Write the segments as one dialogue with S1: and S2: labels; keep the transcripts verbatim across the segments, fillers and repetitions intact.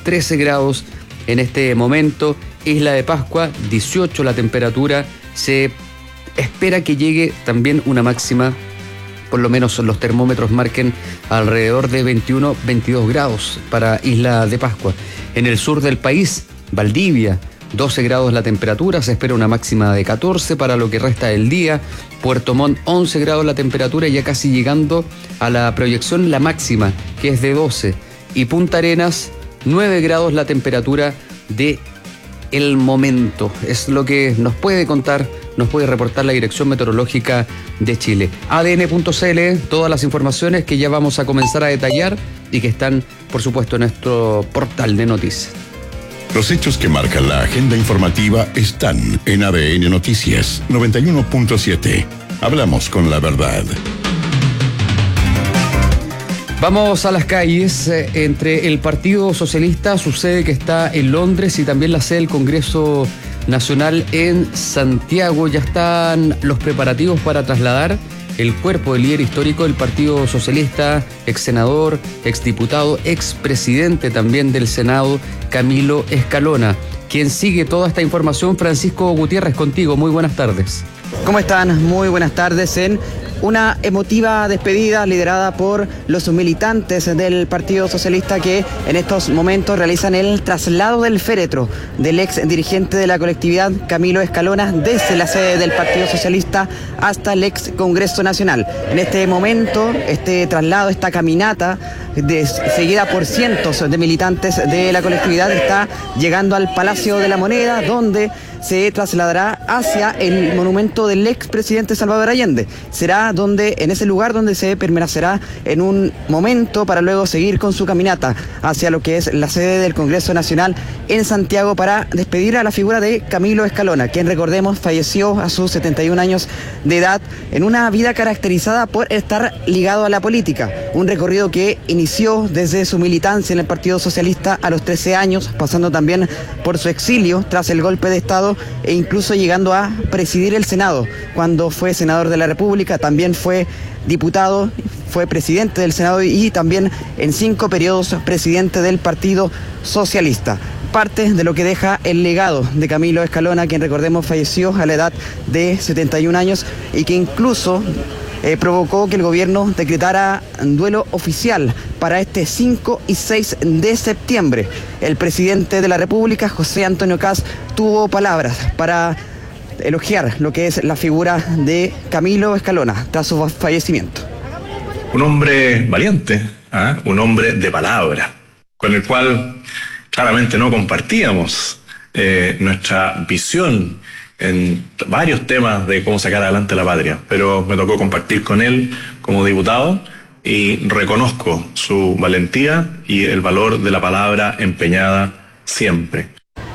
S1: trece grados en este momento. Isla de Pascua, dieciocho la temperatura. Se espera que llegue también una máxima, por lo menos los termómetros marquen alrededor de veintiuno, veintidós grados para Isla de Pascua. En el sur del país, Valdivia, doce grados la temperatura, se espera una máxima de catorce para lo que resta del día. Puerto Montt, once grados la temperatura, ya casi llegando a la proyección la máxima, que es de doce. Y Punta Arenas, nueve grados la temperatura de el momento. Es lo que nos puede contar, nos puede reportar la Dirección Meteorológica de Chile. A D N punto C L, todas las informaciones que ya vamos a comenzar a detallar y que están, por supuesto, en nuestro portal de noticias.
S2: Los hechos que marcan la agenda informativa están en A D N Noticias noventa y uno punto siete. Hablamos con la verdad.
S1: Vamos a las calles. Eh, entre el Partido Socialista, su sede que está en Londres, y también la sede del Congreso Nacional en Santiago. Ya están los preparativos para trasladar el cuerpo del líder histórico del Partido Socialista, ex senador, ex diputado, ex presidente también del Senado, Camilo Escalona. Quien sigue toda esta información, Francisco Gutiérrez, contigo. Muy buenas tardes.
S3: ¿Cómo están? Muy buenas tardes. En una emotiva despedida liderada por los militantes del Partido Socialista que en estos momentos realizan el traslado del féretro del ex dirigente de la colectividad, Camilo Escalona, desde la sede del Partido Socialista hasta el ex Congreso Nacional. En este momento, este traslado, esta caminata, de, seguida por cientos de militantes de la colectividad, está llegando al Palacio de la Moneda, donde se trasladará hacia el monumento del expresidente Salvador Allende. Será donde, en ese lugar donde se permanecerá en un momento para luego seguir con su caminata hacia lo que es la sede del Congreso Nacional en Santiago para despedir a la figura de Camilo Escalona, quien, recordemos, falleció a sus setenta y un años de edad en una vida caracterizada por estar ligado a la política. Un recorrido que inició desde su militancia en el Partido Socialista a los trece años, pasando también por su exilio tras el golpe de Estado e incluso llegando a presidir el Senado cuando fue senador de la República. También fue diputado, fue presidente del Senado y también en cinco periodos presidente del Partido Socialista. Parte de lo que deja el legado de Camilo Escalona, quien, recordemos, falleció a la edad de setenta y un años y que incluso eh, provocó que el gobierno decretara duelo oficial para este cinco y seis de septiembre. El presidente de la República, José Antonio Kast, tuvo palabras para elogiar lo que es la figura de Camilo Escalona tras su fallecimiento.
S4: Un hombre valiente, ¿eh? Un hombre de palabra, con el cual claramente no compartíamos eh, nuestra visión en varios temas de cómo sacar adelante la patria, pero me tocó compartir con él como diputado y reconozco su valentía y el valor de la palabra empeñada siempre.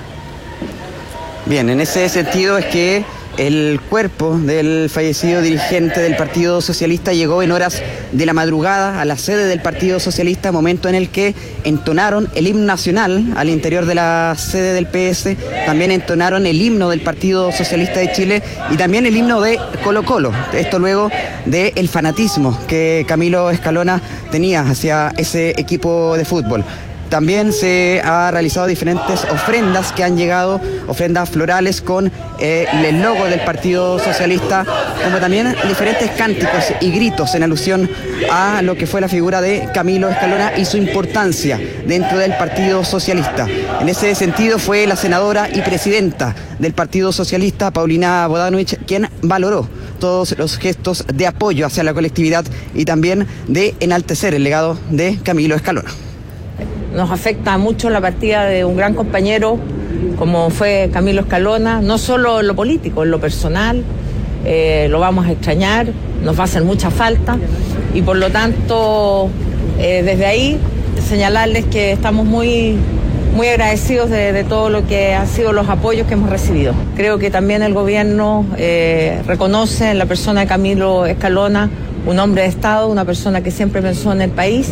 S3: Bien, en ese sentido es que el cuerpo del fallecido dirigente del Partido Socialista llegó en horas de la madrugada a la sede del Partido Socialista, momento en el que entonaron el himno nacional al interior de la sede del P S, también entonaron el himno del Partido Socialista de Chile y también el himno de Colo Colo. Esto luego del fanatismo que Camilo Escalona tenía hacia ese equipo de fútbol. También se ha realizado diferentes ofrendas que han llegado, ofrendas florales con eh, el logo del Partido Socialista, como también diferentes cánticos y gritos en alusión a lo que fue la figura de Camilo Escalona y su importancia dentro del Partido Socialista. En ese sentido fue la senadora y presidenta del Partido Socialista, Paulina Bodanovich, quien valoró todos los gestos de apoyo hacia la colectividad y también de enaltecer el legado de Camilo Escalona.
S5: Nos afecta mucho la partida de un gran compañero como fue Camilo Escalona, no solo en lo político, en lo personal. Eh, lo vamos a extrañar, nos va a hacer mucha falta y por lo tanto eh, desde ahí señalarles que estamos muy, muy agradecidos de, de todo lo que han sido los apoyos que hemos recibido. Creo que también el gobierno eh, reconoce en la persona de Camilo Escalona un hombre de Estado, una persona que siempre pensó en el país.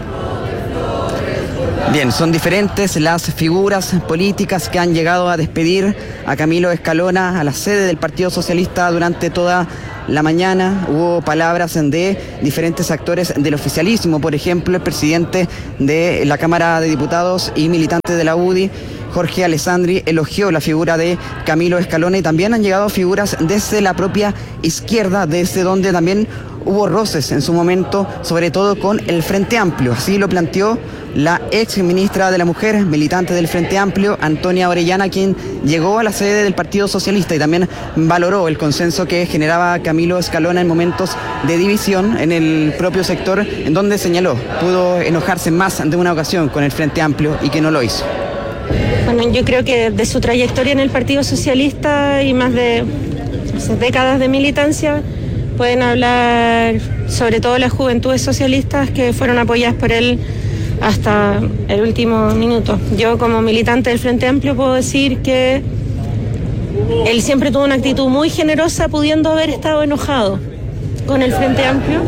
S3: Bien, son diferentes las figuras políticas que han llegado a despedir a Camilo Escalona a la sede del Partido Socialista durante toda la mañana. Hubo palabras de diferentes actores del oficialismo, por ejemplo, el presidente de la Cámara de Diputados y militante de la U D I, Jorge Alessandri, elogió la figura de Camilo Escalona, y también han llegado figuras desde la propia izquierda, desde donde también hubo roces en su momento, sobre todo con el Frente Amplio. Así lo planteó la ex ministra de la Mujer, militante del Frente Amplio, Antonia Orellana, quien llegó a la sede del Partido Socialista y también valoró el consenso que generaba Camilo Escalona en momentos de división en el propio sector, en donde señaló pudo enojarse más de una ocasión con el Frente Amplio y que no lo hizo.
S6: Bueno, yo creo que de su trayectoria en el Partido Socialista y más de no sé, décadas de militancia, pueden hablar sobre todo las juventudes socialistas que fueron apoyadas por él hasta el último minuto. Yo, como militante del Frente Amplio, puedo decir que él siempre tuvo una actitud muy generosa, pudiendo haber estado enojado con el Frente Amplio.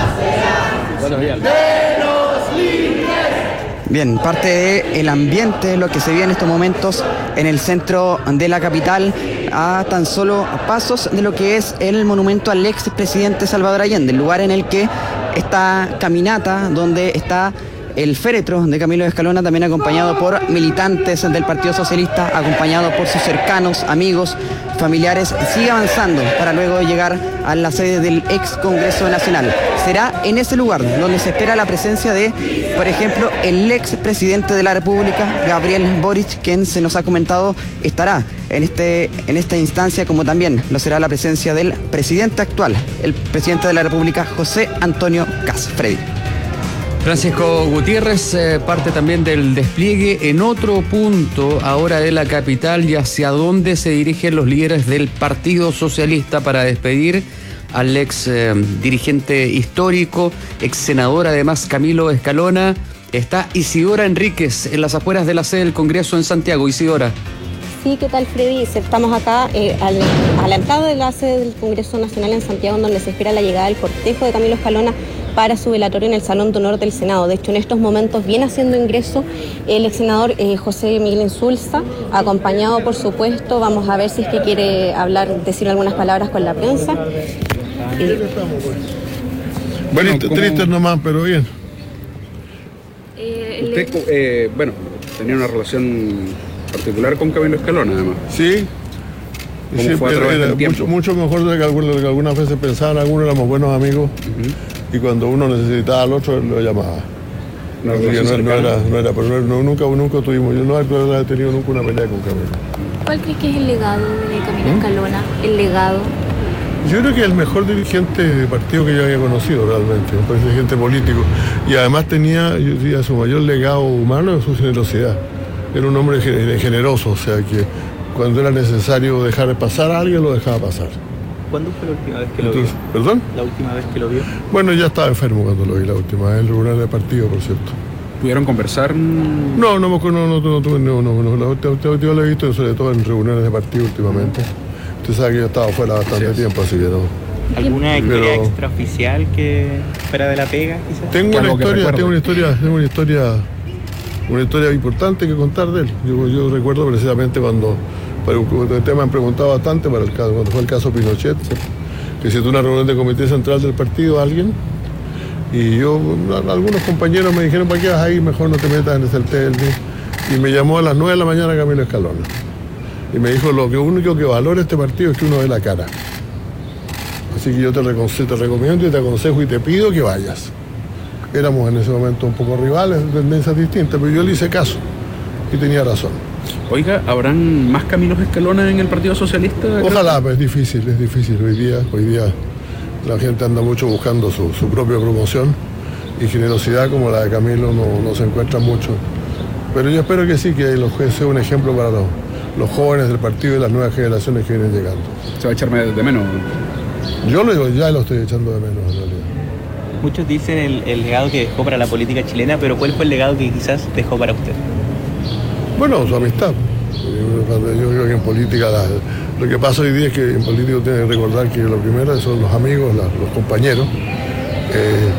S3: Bien, parte del ambiente, lo que se vive en estos momentos en el centro de la capital, a tan solo pasos de lo que es el monumento al expresidente Salvador Allende, el lugar en el que esta caminata, donde está el féretro de Camilo Escalona, también acompañado por militantes del Partido Socialista, acompañado por sus cercanos, amigos, familiares, sigue avanzando para luego llegar a la sede del ex Congreso Nacional. Será en ese lugar donde se espera la presencia de, por ejemplo, el ex presidente de la República, Gabriel Boric, quien se nos ha comentado estará en, este, en esta instancia, como también lo será la presencia del presidente actual, el presidente de la República, José Antonio Kast. Freddy.
S1: Francisco Gutiérrez, eh, parte también del despliegue en otro punto ahora de la capital, y hacia dónde se dirigen los líderes del Partido Socialista para despedir al ex eh, dirigente histórico, ex senador además Camilo Escalona. Está Isidora Enríquez en las afueras de la sede del Congreso en Santiago. Isidora.
S7: Sí, ¿qué tal, Freddy? Estamos acá eh, al, a la entrada de la sede del Congreso Nacional en Santiago, donde se espera la llegada del cortejo de Camilo Escalona para su velatorio en el Salón de Honor del Senado. De hecho, en estos momentos viene haciendo ingreso el ex senador eh, José Miguel Insulza, acompañado, por supuesto, vamos a ver si es que quiere hablar, decir algunas palabras con la prensa. Eh,
S8: bueno, triste, triste nomás, pero bien.
S9: Eh, Usted, eh, bueno, tenía una relación particular con Camilo Escalona, además.
S8: Sí. Y siempre era, era mucho, mucho mejor de que, algunas, de que algunas veces pensaban, algunos éramos buenos amigos, uh-huh. y cuando uno necesitaba al otro, lo llamaba. No, no, no, era, no era, pero no, nunca, nunca tuvimos, yo no he tenido nunca una pelea con Camilo.
S10: ¿Cuál crees que es el legado de Camilo ¿Mm? Escalona? El legado.
S8: Yo creo que es el mejor dirigente de partido que yo había conocido realmente, un dirigente político. Y además tenía, yo diría, su mayor legado humano es su generosidad. Era un hombre generoso, o sea que cuando era necesario dejar pasar a alguien, lo dejaba pasar.
S11: ¿Cuándo fue la última vez que lo
S8: Entonces,
S11: vio?
S8: ¿Perdón?
S11: ¿La última vez que lo vio?
S8: Bueno, ya estaba enfermo cuando lo vi la última vez, en el tribunal de partido, por cierto.
S9: ¿Pudieron conversar? No,
S8: no, no, no, no, no, no, no, no. La última vez lo he visto sobre todo en reuniones de partido últimamente. Usted sabe que yo he estado fuera bastante sí. tiempo, así que no.
S11: ¿Alguna historia Pero... extraoficial que fuera de la pega, quizás?
S8: Tengo una historia, tengo una historia, tengo una historia, una historia importante que contar de él. Yo, yo recuerdo precisamente cuando, para el tema me han preguntado bastante, para el caso, cuando fue el caso Pinochet, que se tuvo una reunión de comité central del partido a alguien, y yo, algunos compañeros me dijeron, ¿para qué vas ahí? Mejor no te metas en ese hotel. Y me llamó a las nueve de la mañana Camilo Escalona. Y me dijo, lo que único que valora este partido es que uno ve la cara. Así que yo te, te recomiendo y te aconsejo y te pido que vayas. Éramos en ese momento un poco rivales, tendencias distintas, pero yo le hice caso y tenía razón.
S9: Oiga, ¿habrán más Camilos Escalona en el Partido Socialista?
S8: Ojalá, pero es difícil, es difícil. Hoy día, hoy día la gente anda mucho buscando su, su propia promoción, y generosidad como la de Camilo no, no se encuentra mucho. Pero yo espero que sí, que sea un ejemplo para los, los jóvenes del partido y las nuevas generaciones que vienen llegando.
S9: ¿Se va a echarme de menos?
S8: Yo lo digo, ya lo estoy echando de menos en realidad.
S11: Muchos dicen el, el legado que dejó para la política chilena, pero ¿cuál fue el legado que quizás dejó para usted?
S8: Bueno, su amistad. Yo, yo creo que en política, la, lo que pasa hoy día es que en política tiene que recordar que lo primero son los amigos, la, los compañeros. Eh,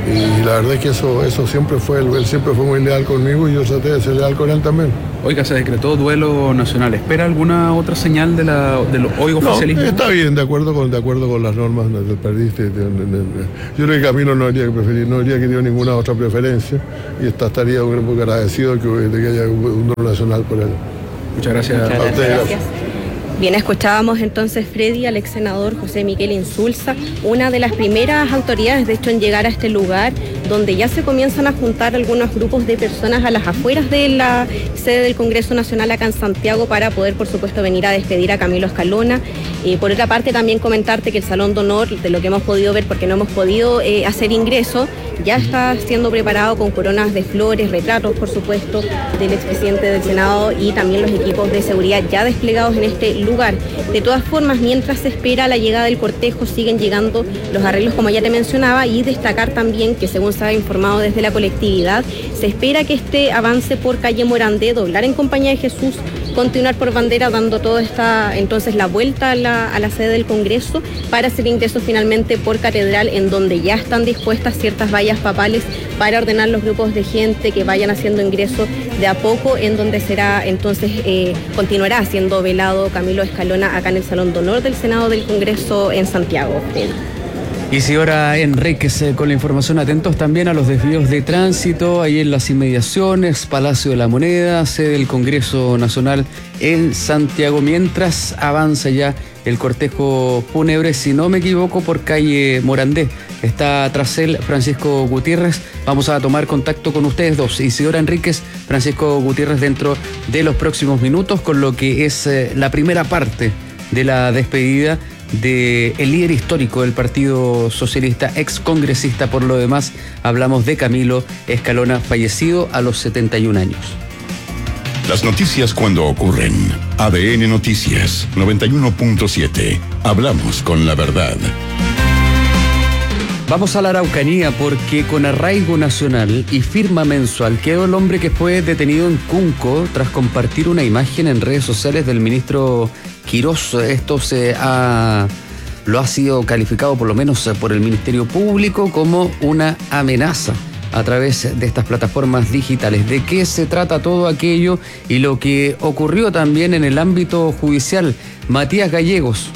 S8: Y la verdad es que eso, eso siempre fue, él, él siempre fue muy leal conmigo y yo traté de ser leal con él también.
S9: Oiga, se decretó duelo nacional. ¿Espera alguna otra señal de la, del hoy oficialismo?
S8: No, está bien, de acuerdo con, de acuerdo con las normas del periodista. Yo creo que Camilo no habría, preferir, no habría querido ninguna otra preferencia y está, estaría muy agradecido que, de que haya un duelo nacional por él.
S9: Muchas gracias.
S8: Muchas
S9: a ustedes.
S7: Gracias. Bien, escuchábamos entonces, Freddy, al ex senador José Miguel Insulza, una de las primeras autoridades, de hecho, en llegar a este lugar, donde ya se comienzan a juntar algunos grupos de personas a las afueras de la sede del Congreso Nacional acá en Santiago para poder, por supuesto, venir a despedir a Camilo Escalona. Eh, por otra parte, también comentarte que el Salón de Honor, de lo que hemos podido ver, porque no hemos podido eh, hacer ingreso, ya está siendo preparado con coronas de flores, retratos, por supuesto, del expresidente del Senado y también los equipos de seguridad ya desplegados en este lugar. De todas formas, mientras se espera la llegada del cortejo, siguen llegando los arreglos, como ya te mencionaba, y destacar también que, según se ha informado desde la colectividad, se espera que este avance por calle Morandé, doblar en Compañía de Jesús, continuar por Bandera, dando toda esta, entonces, la vuelta a la, a la sede del Congreso para hacer ingreso finalmente por Catedral, en donde ya están dispuestas ciertas vallas papales para ordenar los grupos de gente que vayan haciendo ingreso de a poco, en donde será entonces, eh, continuará siendo velado Camilo Escalona acá en el Salón de Honor del Senado del Congreso en Santiago.
S1: Isidora Enríquez eh, con la información. Atentos también a los desvíos de tránsito ahí en las inmediaciones, Palacio de la Moneda, sede del Congreso Nacional en Santiago, mientras avanza ya el cortejo fúnebre, si no me equivoco, por calle Morandé. Está tras él Francisco Gutiérrez. Vamos a tomar contacto con ustedes dos, Isidora Enríquez, Francisco Gutiérrez, dentro de los próximos minutos, con lo que es eh, la primera parte de la despedida del líder histórico del Partido Socialista, ex congresista por lo demás. Hablamos de Camilo Escalona, fallecido a los setenta y un años.
S2: Las noticias cuando ocurren. A D N Noticias noventa y uno punto siete. Hablamos con la verdad.
S1: Vamos a la Araucanía, porque con arraigo nacional y firma mensual quedó el hombre que fue detenido en Cunco tras compartir una imagen en redes sociales del ministro Quirós. Esto se ha, lo ha sido calificado, por lo menos por el Ministerio Público, como una amenaza a través de estas plataformas digitales. ¿De qué se trata todo aquello y lo que ocurrió también en el ámbito judicial? Matías Gallegos.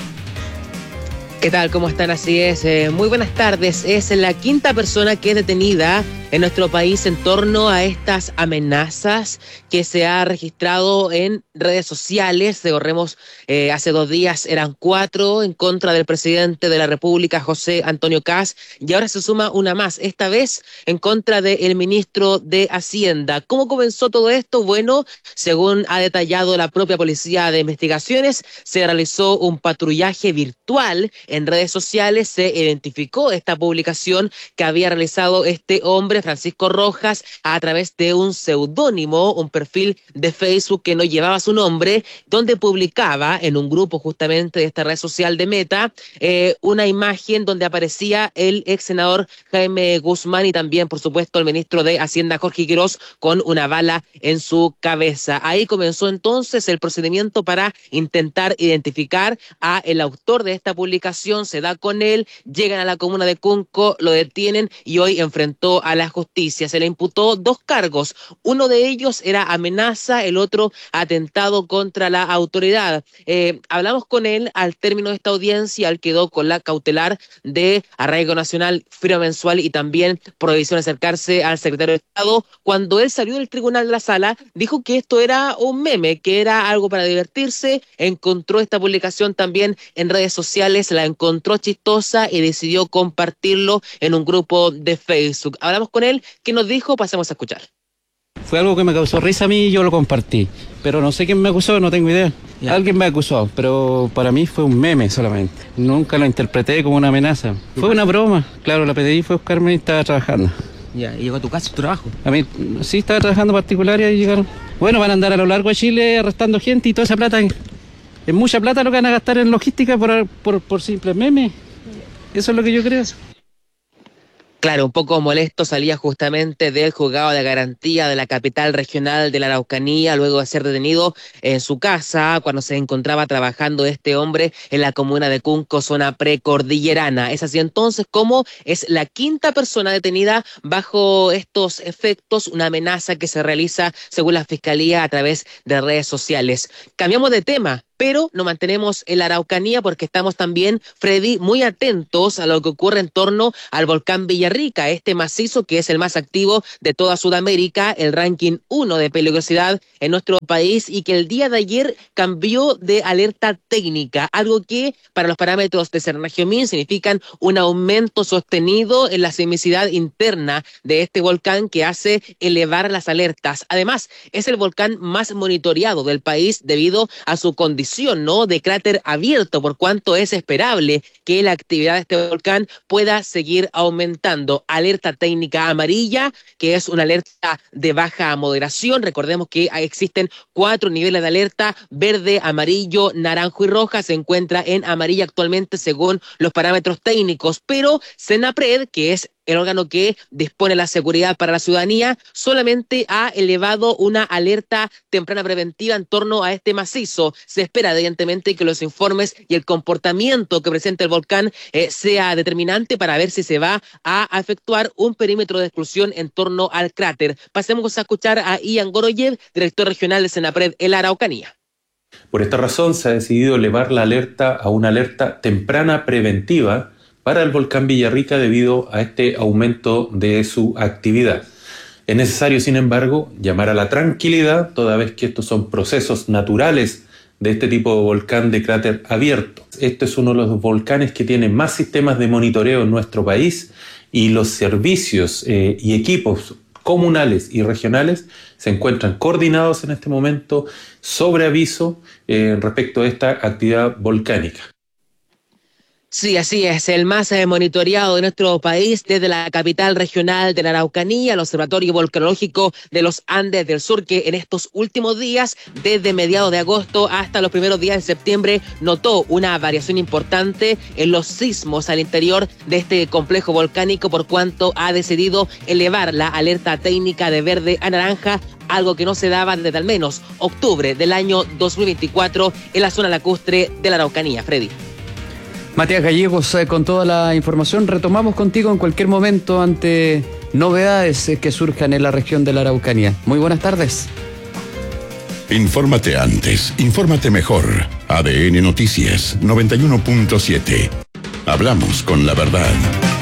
S12: ¿Qué tal? ¿Cómo están? Así es. Eh, muy buenas tardes. Es la quinta persona que es detenida en nuestro país en torno a estas amenazas que se ha registrado en redes sociales. Recordemos, eh, hace dos días eran cuatro en contra del presidente de la República, José Antonio Kast, y ahora se suma una más, esta vez en contra del ministro de Hacienda. ¿Cómo comenzó todo esto? Bueno, según ha detallado la propia Policía de Investigaciones, se realizó un patrullaje virtual en redes sociales. Se identificó esta publicación que había realizado este hombre, Francisco Rojas, a través de un seudónimo, un perfil de Facebook que no llevaba su nombre, donde publicaba en un grupo justamente de esta red social de Meta eh, una imagen donde aparecía el ex senador Jaime Guzmán y también, por supuesto, el ministro de Hacienda Jorge Quirós con una bala en su cabeza. Ahí comenzó entonces el procedimiento para intentar identificar a el autor de esta publicación. Se da con él, llegan a la comuna de Cunco, lo detienen y hoy enfrentó a la justicia. Se le imputó dos cargos. Uno de ellos era amenaza, el otro atentado contra la autoridad. Eh, hablamos con él al término de esta audiencia. Él quedó con la cautelar de arraigo nacional, firma mensual y también prohibición de acercarse al secretario de Estado. Cuando él salió del tribunal de la sala, dijo que esto era un meme, que era algo para divertirse. Encontró esta publicación también en redes sociales, la encontró chistosa y decidió compartirlo en un grupo de Facebook. Hablamos con él. ¿Qué nos dijo? Pasemos a escuchar.
S13: Fue algo que me causó risa a mí y yo lo compartí. Pero no sé quién me acusó, no tengo idea. Ya. Alguien me acusó, pero para mí fue un meme solamente. Nunca lo interpreté como una amenaza. Fue una broma. Claro, la P D I fue a buscarme y estaba trabajando.
S12: Ya, ¿y llegó a tu casa, tu trabajo?
S13: A mí, sí, estaba trabajando particular y llegaron. Bueno, van a andar a lo largo de Chile arrestando gente y toda esa plata. Es mucha plata lo que van a gastar en logística por, por, por simples memes. Eso es lo que yo creo.
S12: Claro, un poco molesto salía justamente del juzgado de garantía de la capital regional de la Araucanía, luego de ser detenido en su casa cuando se encontraba trabajando este hombre en la comuna de Cunco, zona precordillerana. Es así entonces como es la quinta persona detenida bajo estos efectos, una amenaza que se realiza según la Fiscalía a través de redes sociales. Cambiamos de tema, pero nos mantenemos en la Araucanía porque estamos también, Freddy, muy atentos a lo que ocurre en torno al volcán Villarrica, este macizo que es el más activo de toda Sudamérica, el ranking uno de peligrosidad en nuestro país y que el día de ayer cambió de alerta técnica, algo que para los parámetros de Cernagiomín significan un aumento sostenido en la sismicidad interna de este volcán que hace elevar las alertas. Además, es el volcán más monitoreado del país debido a su condición ¿no? de cráter abierto, por cuanto es esperable que la actividad de este volcán pueda seguir aumentando. Alerta técnica amarilla, que es una alerta de baja moderación. Recordemos que existen cuatro niveles de alerta: verde, amarillo, naranjo y roja. Se encuentra en amarilla actualmente según los parámetros técnicos, pero Senapred, que es el órgano que dispone la seguridad para la ciudadanía, solamente ha elevado una alerta temprana preventiva en torno a este macizo. Se espera, evidentemente, que los informes y el comportamiento que presenta el volcán eh, sea determinante para ver si se va a efectuar un perímetro de exclusión en torno al cráter. Pasemos a escuchar a Ian Goroyev, director regional de Senapred en la Araucanía.
S14: Por esta razón se ha decidido elevar la alerta a una alerta temprana preventiva para el volcán Villarrica debido a este aumento de su actividad. Es necesario, sin embargo, llamar a la tranquilidad, toda vez que estos son procesos naturales de este tipo de volcán de cráter abierto. Este es uno de los volcanes que tiene más sistemas de monitoreo en nuestro país y los servicios eh, y equipos comunales y regionales se encuentran coordinados en este momento sobre aviso eh, respecto a esta actividad volcánica.
S12: Sí, así es, el más eh, monitoreado de nuestro país desde la capital regional de la Araucanía, el Observatorio Volcanológico de los Andes del Sur, que en estos últimos días, desde mediados de agosto hasta los primeros días de septiembre, notó una variación importante en los sismos al interior de este complejo volcánico, por cuanto ha decidido elevar la alerta técnica de verde a naranja, algo que no se daba desde al menos octubre del año dos mil veinticuatro en la zona lacustre de la Araucanía. Freddy.
S1: Matías Gallegos, eh, con toda la información. Retomamos contigo en cualquier momento ante novedades eh, que surjan en la región de la Araucanía. Muy buenas tardes.
S2: Infórmate antes, infórmate mejor. A D N Noticias noventa y uno punto siete. Hablamos con la verdad.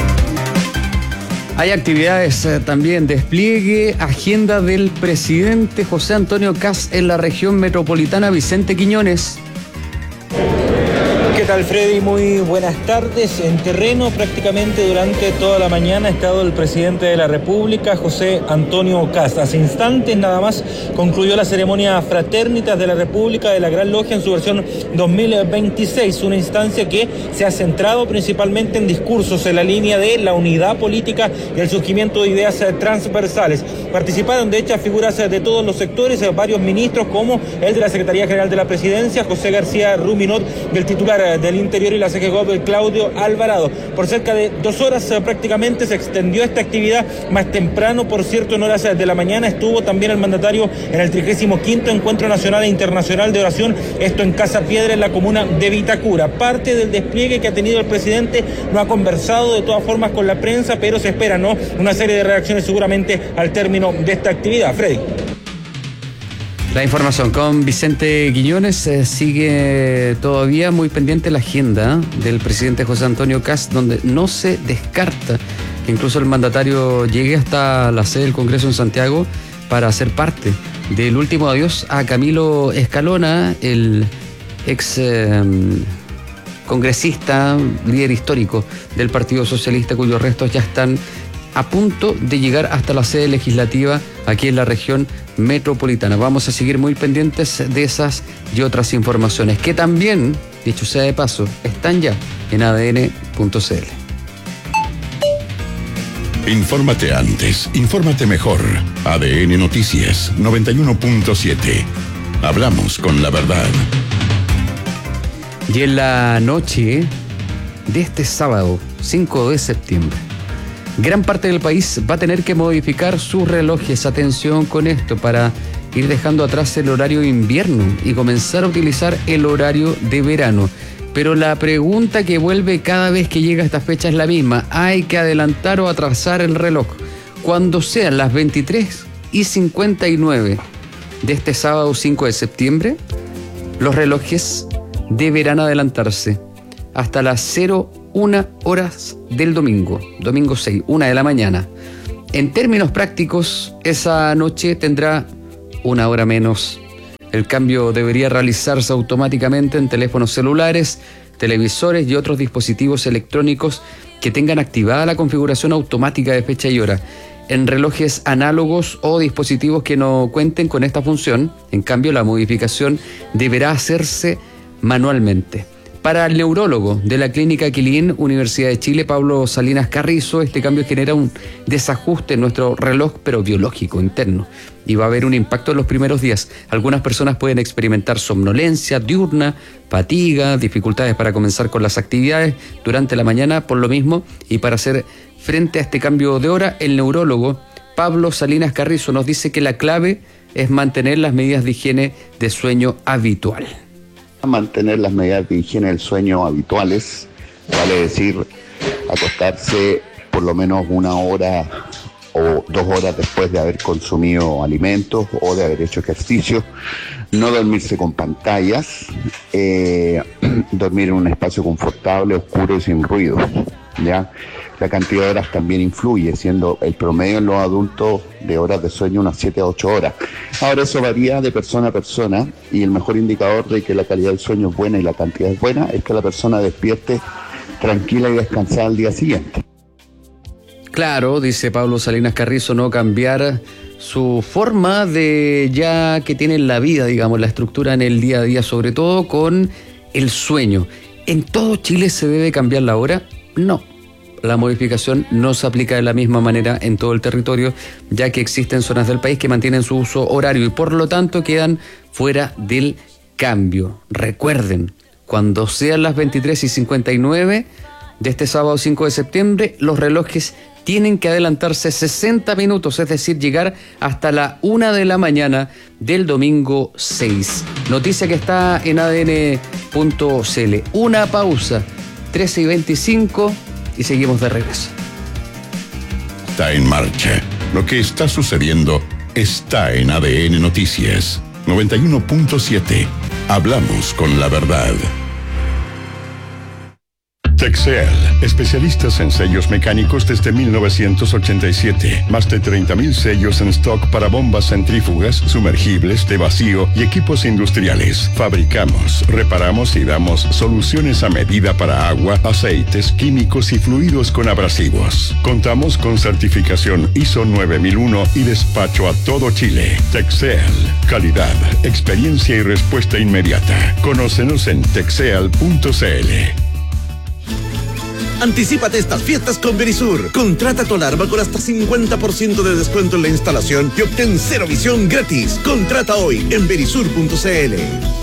S1: Hay actividades eh, también, despliegue, agenda del presidente José Antonio Kast en la región metropolitana. Vicente Quiñones.
S15: ¿Qué tal, Freddy? Muy buenas tardes. En terreno prácticamente durante toda la mañana ha estado el presidente de la República, José Antonio Kast. Hace instantes nada más concluyó la ceremonia Fraternitas de la República de la Gran Logia en su versión dos mil veintiséis, una instancia que se ha centrado principalmente en discursos en la línea de la unidad política y el surgimiento de ideas transversales. Participaron de hecho figuras de todos los sectores, varios ministros como el de la Secretaría General de la Presidencia, José García Ruminot, del titular del Interior y la C G G O P, Claudio Alvarado. Por cerca de dos horas eh, prácticamente se extendió esta actividad. Más temprano, por cierto, en horas de la mañana estuvo también el mandatario en el trigésimo quinto Encuentro Nacional e Internacional de Oración, esto en Casa Piedra, en la comuna de Vitacura. Parte del despliegue que ha tenido el presidente no ha conversado de todas formas con la prensa, pero se espera, ¿no?, una serie de reacciones seguramente al término de esta actividad. Freddy.
S1: La información con Vicente Quiñones. Eh, sigue todavía muy pendiente la agenda del presidente José Antonio Kast, donde no se descarta que incluso el mandatario llegue hasta la sede del Congreso en Santiago para ser parte del último adiós a Camilo Escalona, el ex eh, congresista, líder histórico del Partido Socialista, cuyos restos ya están a punto de llegar hasta la sede legislativa aquí en la región metropolitana. Vamos a seguir muy pendientes de esas y otras informaciones que también, dicho sea de paso, están ya en A D N punto C L.
S2: Infórmate antes, infórmate mejor. A D N Noticias noventa y uno punto siete. Hablamos con la verdad.
S1: Y en la noche de este sábado, cinco de septiembre, gran parte del país va a tener que modificar sus relojes. Atención con esto, para ir dejando atrás el horario de invierno y comenzar a utilizar el horario de verano. Pero la pregunta que vuelve cada vez que llega esta fecha es la misma. ¿Hay que adelantar o atrasar el reloj? Cuando sean las veintitrés y cincuenta y nueve de este sábado cinco de septiembre, los relojes deberán adelantarse hasta las cero una horas del domingo, domingo seis, una de la mañana. En términos prácticos, esa noche tendrá una hora menos. El cambio debería realizarse automáticamente en teléfonos celulares, televisores y otros dispositivos electrónicos que tengan activada la configuración automática de fecha y hora. En relojes análogos o dispositivos que no cuenten con esta función, en cambio, la modificación deberá hacerse manualmente. Para el neurólogo de la Clínica Quilín, Universidad de Chile, Pablo Salinas Carrizo, este cambio genera un desajuste en nuestro reloj, pero biológico, interno, y va a haber un impacto en los primeros días. Algunas personas pueden experimentar somnolencia diurna, fatiga, dificultades para comenzar con las actividades durante la mañana, por lo mismo, y para hacer frente a este cambio de hora, el neurólogo Pablo Salinas Carrizo nos dice que la clave es mantener las medidas de higiene de sueño habitual.
S16: Mantener las medidas de higiene del sueño habituales, vale decir, acostarse por lo menos una hora o dos horas después de haber consumido alimentos o de haber hecho ejercicio, no dormirse con pantallas, eh, dormir en un espacio confortable, oscuro y sin ruido, ¿ya? La cantidad de horas también influye, siendo el promedio en los adultos de horas de sueño unas siete a ocho horas. Ahora eso varía de persona a persona y el mejor indicador de que la calidad del sueño es buena y la cantidad es buena es que la persona despierte tranquila y descansada al día siguiente.
S1: Claro, dice Pablo Salinas Carrizo, no cambiar su forma de ya que tiene la vida, digamos, la estructura en el día a día, sobre todo con el sueño. ¿En todo Chile se debe cambiar la hora? No. La modificación no se aplica de la misma manera en todo el territorio, ya que existen zonas del país que mantienen su uso horario y por lo tanto quedan fuera del cambio. Recuerden, cuando sean las veintitrés y cincuenta y nueve de este sábado cinco de septiembre, los relojes tienen que adelantarse sesenta minutos, es decir, llegar hasta la una de la mañana del domingo seis. Noticia que está en A D N punto C L. Una pausa, trece y veinticinco, y seguimos de regreso.
S2: Está en marcha. Lo que está sucediendo está en A D N Noticias. noventa y uno punto siete. Hablamos con la verdad. Texel, especialistas en sellos mecánicos desde mil novecientos ochenta y siete. Más de treinta mil sellos en stock para bombas centrífugas, sumergibles, de vacío y equipos industriales. Fabricamos, reparamos y damos soluciones a medida para agua, aceites, químicos y fluidos con abrasivos. Contamos con certificación I S O nueve mil uno y despacho a todo Chile. Texel, calidad, experiencia y respuesta inmediata. Conócenos en texel punto c l.
S17: Anticípate estas fiestas con Verisur. Contrata tu alarma con hasta cincuenta por ciento de descuento en la instalación y obtén cero visión gratis. Contrata hoy en verisur punto c l.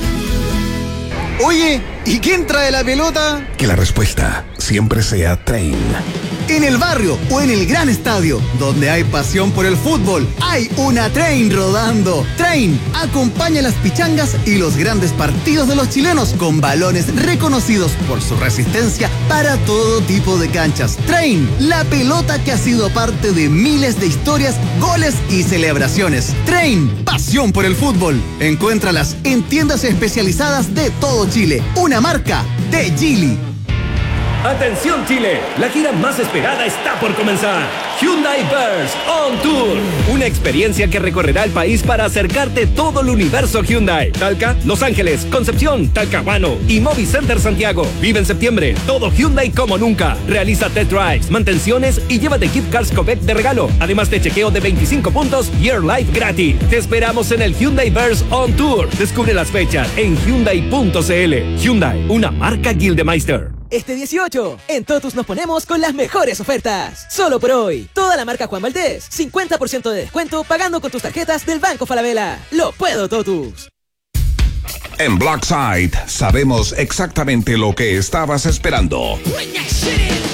S18: Oye, ¿y quién trae la pelota?
S17: Que la respuesta siempre sea Train.
S18: En el barrio o en el gran estadio, donde hay pasión por el fútbol, hay una Train rodando. Train acompaña las pichangas y los grandes partidos de los chilenos con balones reconocidos por su resistencia para todo tipo de canchas. Train, la pelota que ha sido parte de miles de historias, goles y celebraciones. Train, pasión por el fútbol. Encuéntralas en tiendas especializadas de todo Chile. Una marca de Geely.
S19: ¡Atención Chile! La gira más esperada está por comenzar. Hyundai Verse On Tour. Una experiencia que recorrerá el país para acercarte todo el universo Hyundai. Talca, Los Ángeles, Concepción, Talcahuano y Movi Center Santiago. Vive en septiembre todo Hyundai como nunca. Realiza test drives, mantenciones y llévate gift cards Copec de regalo. Además de chequeo de veinticinco puntos y Air Life gratis. Te esperamos en el Hyundai Verse On Tour. Descubre las fechas en hyundai punto c l. Hyundai, una marca Gildemeister.
S20: Este dieciocho, en Totus nos ponemos con las mejores ofertas. Solo por hoy, toda la marca Juan Valdés, cincuenta por ciento de descuento pagando con tus tarjetas del Banco Falabella. ¡Lo puedo, Totus!
S21: En Blackside sabemos exactamente lo que estabas esperando.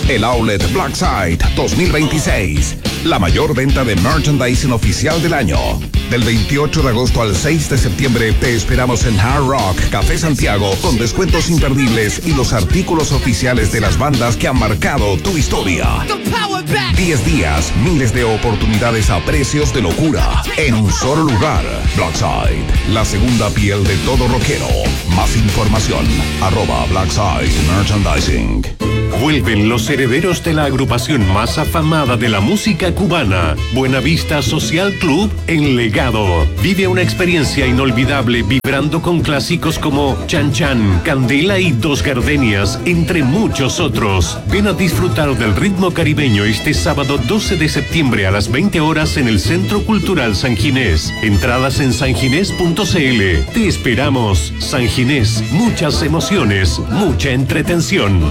S21: el Outlet Blackside dos mil veintiséis. La mayor venta de merchandising oficial del año. Del veintiocho de agosto al seis de septiembre te esperamos en Hard Rock Café Santiago con descuentos imperdibles y los artículos oficiales de las bandas que han marcado tu historia. diez días, miles de oportunidades a precios de locura en un solo lugar. Blackside, la segunda piel de todo rockero. Más información, arroba Blackside Merchandising.
S4: Vuelven los herederos de la agrupación más afamada de la música cubana, Buenavista Social Club en Legado. Vive una experiencia inolvidable vibrando con clásicos como Chan Chan, Candela y Dos Gardenias, entre muchos otros. Ven a disfrutar del ritmo caribeño este sábado doce de septiembre a las veinte horas en el Centro Cultural San Ginés. Entradas en sanginés punto cl. Te esperamos. San Ginés, muchas emociones, mucha entretención.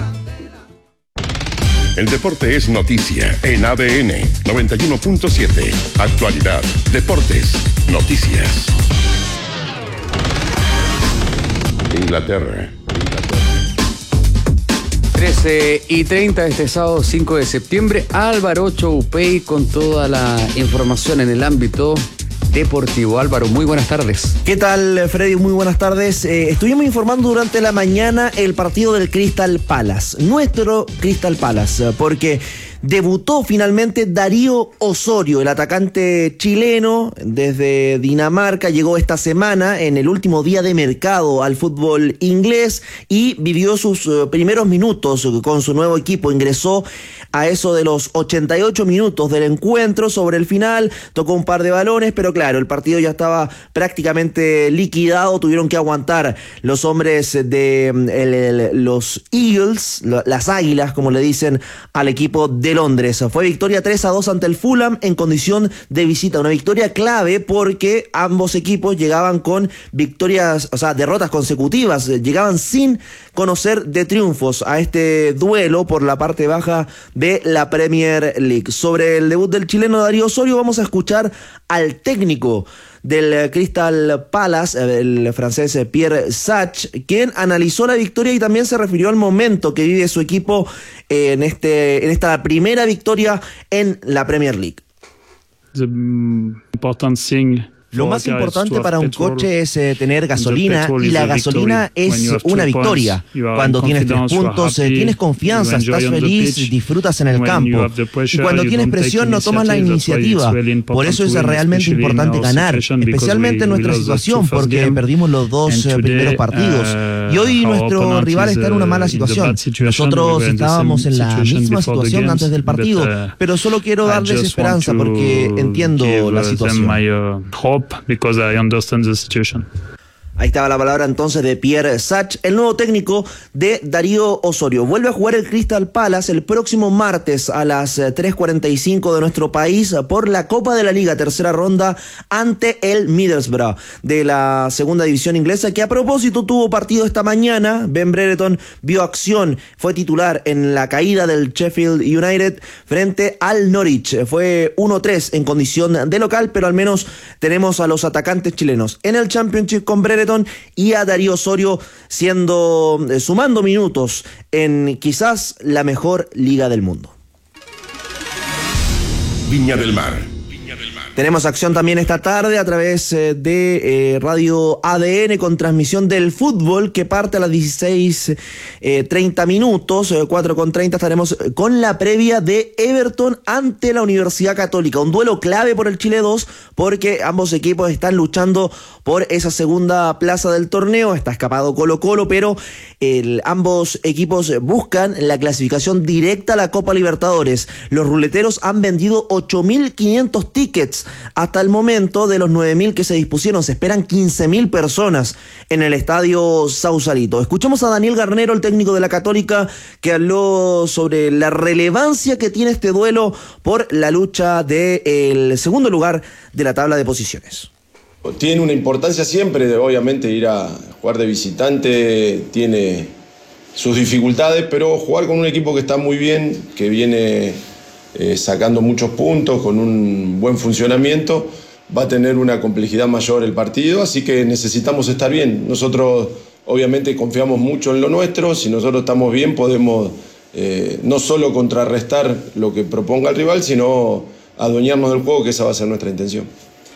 S2: El deporte es noticia en A D N noventa y uno punto siete. Actualidad, deportes, noticias. Inglaterra.
S1: trece y treinta este sábado cinco de septiembre. Álvaro Choupey con toda la información en el ámbito deportivo. Álvaro, muy buenas tardes.
S22: ¿Qué tal, Freddy? Muy buenas tardes. Eh, estuvimos informando durante la mañana el partido del Crystal Palace, nuestro Crystal Palace, porque debutó finalmente Darío Osorio, el atacante chileno desde Dinamarca. Llegó esta semana en el último día de mercado al fútbol inglés y vivió sus uh, primeros minutos con su nuevo equipo. Ingresó a eso de los ochenta y ocho minutos del encuentro. Sobre el final tocó un par de balones, pero claro, el partido ya estaba prácticamente liquidado. Tuvieron que aguantar los hombres de el, el, los Eagles, las Águilas, como le dicen al equipo de Londres. Fue victoria tres a dos ante el Fulham en condición de visita. Una victoria clave porque ambos equipos llegaban con victorias, o sea, derrotas consecutivas. Llegaban sin conocer de triunfos a este duelo por la parte baja de la Premier League. Sobre el debut del chileno Darío Osorio, vamos a escuchar al técnico del Crystal Palace, el francés Pierre Sach, quien analizó la victoria y también se refirió al momento que vive su equipo en este en esta primera victoria en la Premier League.
S23: The important thing
S22: Lo más importante para un coche es eh, tener gasolina, y la gasolina es una victoria. Cuando tienes tres puntos, eh, tienes confianza, estás feliz, disfrutas en el campo. Y cuando tienes presión, no tomas la iniciativa. Por eso es realmente importante ganar, especialmente en nuestra situación, porque perdimos los dos eh, primeros partidos. Y hoy nuestro rival está en una mala situación. Nosotros estábamos en la misma situación antes del partido, pero solo quiero darles esperanza porque entiendo la situación.
S23: Because I understand the situation.
S22: Ahí estaba la palabra entonces de Pierre Sach, el nuevo técnico de Darío Osorio. Vuelve a jugar el Crystal Palace el próximo martes a las tres cuarenta y cinco de nuestro país por la Copa de la Liga, tercera ronda ante el Middlesbrough de la segunda división inglesa, que a propósito tuvo partido esta mañana. Ben Brereton vio acción, fue titular en la caída del Sheffield United frente al Norwich. Fue uno tres en condición de local, pero al menos tenemos a los atacantes chilenos en el Championship con Brereton y a Darío Osorio siendo eh, sumando minutos en quizás la mejor liga del mundo.
S2: Viña del Mar.
S22: Tenemos acción también esta tarde a través eh, de eh, Radio A D N con transmisión del fútbol que parte a las dieciséis treinta minutos, eh, cuatro con treinta estaremos con la previa de Everton ante la Universidad Católica. Un duelo clave por el Chile dos porque ambos equipos están luchando por esa segunda plaza del torneo. Está escapado Colo Colo, pero el, ambos equipos buscan la clasificación directa a la Copa Libertadores. Los ruleteros han vendido ocho mil quinientos tickets hasta el momento de los nueve mil que se dispusieron. Se esperan quince mil personas en el estadio Sausalito. Escuchamos a Daniel Garnero, el técnico de la Católica, que habló sobre la relevancia que tiene este duelo por la lucha del segundo lugar de la tabla de posiciones.
S24: Tiene una importancia siempre, de, obviamente ir a jugar de visitante tiene sus dificultades, pero jugar con un equipo que está muy bien, que viene eh, sacando muchos puntos, con un buen funcionamiento, va a tener una complejidad mayor el partido, así que necesitamos estar bien. Nosotros obviamente confiamos mucho en lo nuestro, si nosotros estamos bien podemos eh, no solo contrarrestar lo que proponga el rival, sino adueñarnos del juego, que esa va a ser nuestra intención.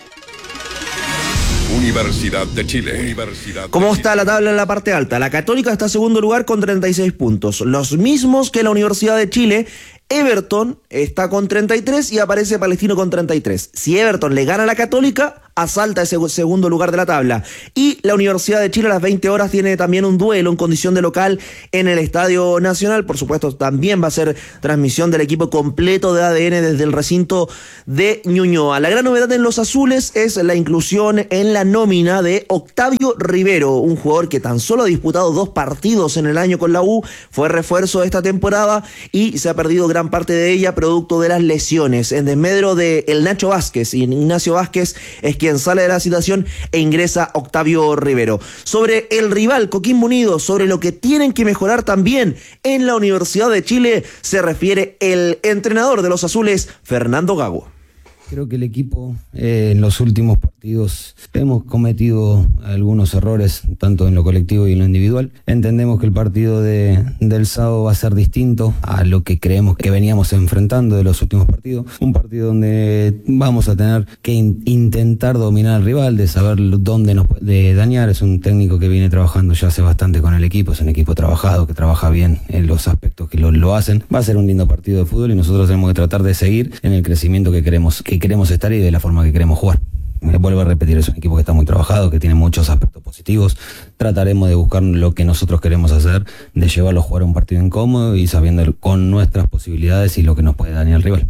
S2: Universidad de Chile. Universidad
S22: ¿Cómo
S2: de
S22: está la tabla en la parte alta? La Católica está en segundo lugar con treinta y seis puntos, los mismos que la Universidad de Chile. Everton está con treinta y tres y aparece Palestino con treinta y tres. Si Everton le gana a la Católica, asalta ese segundo lugar de la tabla. Y la Universidad de Chile a las veinte horas tiene también un duelo en condición de local en el Estadio Nacional. Por supuesto, también va a ser transmisión del equipo completo de A D N desde el recinto de Ñuñoa. La gran novedad en los azules es la inclusión en la nómina de Octavio Rivero, un jugador que tan solo ha disputado dos partidos en el año con la U, fue refuerzo de esta temporada y se ha perdido gran parte de ella producto de las lesiones. En desmedro de el Nacho Vázquez, y Ignacio Vázquez es quien sale de la situación e ingresa Octavio Rivero. Sobre el rival Coquimbo Unido, sobre lo que tienen que mejorar también en la Universidad de Chile, se refiere el entrenador de los azules, Fernando Gago.
S3: Creo que el equipo eh, en los últimos partidos hemos cometido algunos errores, tanto en lo colectivo y en lo individual. Entendemos que el partido de, del sábado va a ser distinto a lo que creemos que veníamos enfrentando de los últimos partidos. Un partido donde vamos a tener que in, intentar dominar al rival, de saber dónde nos puede dañar. Es un técnico que viene trabajando ya hace bastante con el equipo, es un equipo trabajado, que trabaja bien en los aspectos que lo, lo hacen. Va a ser un lindo partido de fútbol y nosotros tenemos que tratar de seguir en el crecimiento que queremos que queremos estar y de la forma que queremos jugar. Me vuelvo a repetir, es un equipo que está muy trabajado, que tiene muchos aspectos positivos. Trataremos de buscar lo que nosotros queremos hacer, de llevarlo a jugar un partido incómodo y sabiendo con nuestras posibilidades y lo que nos puede dañar el rival.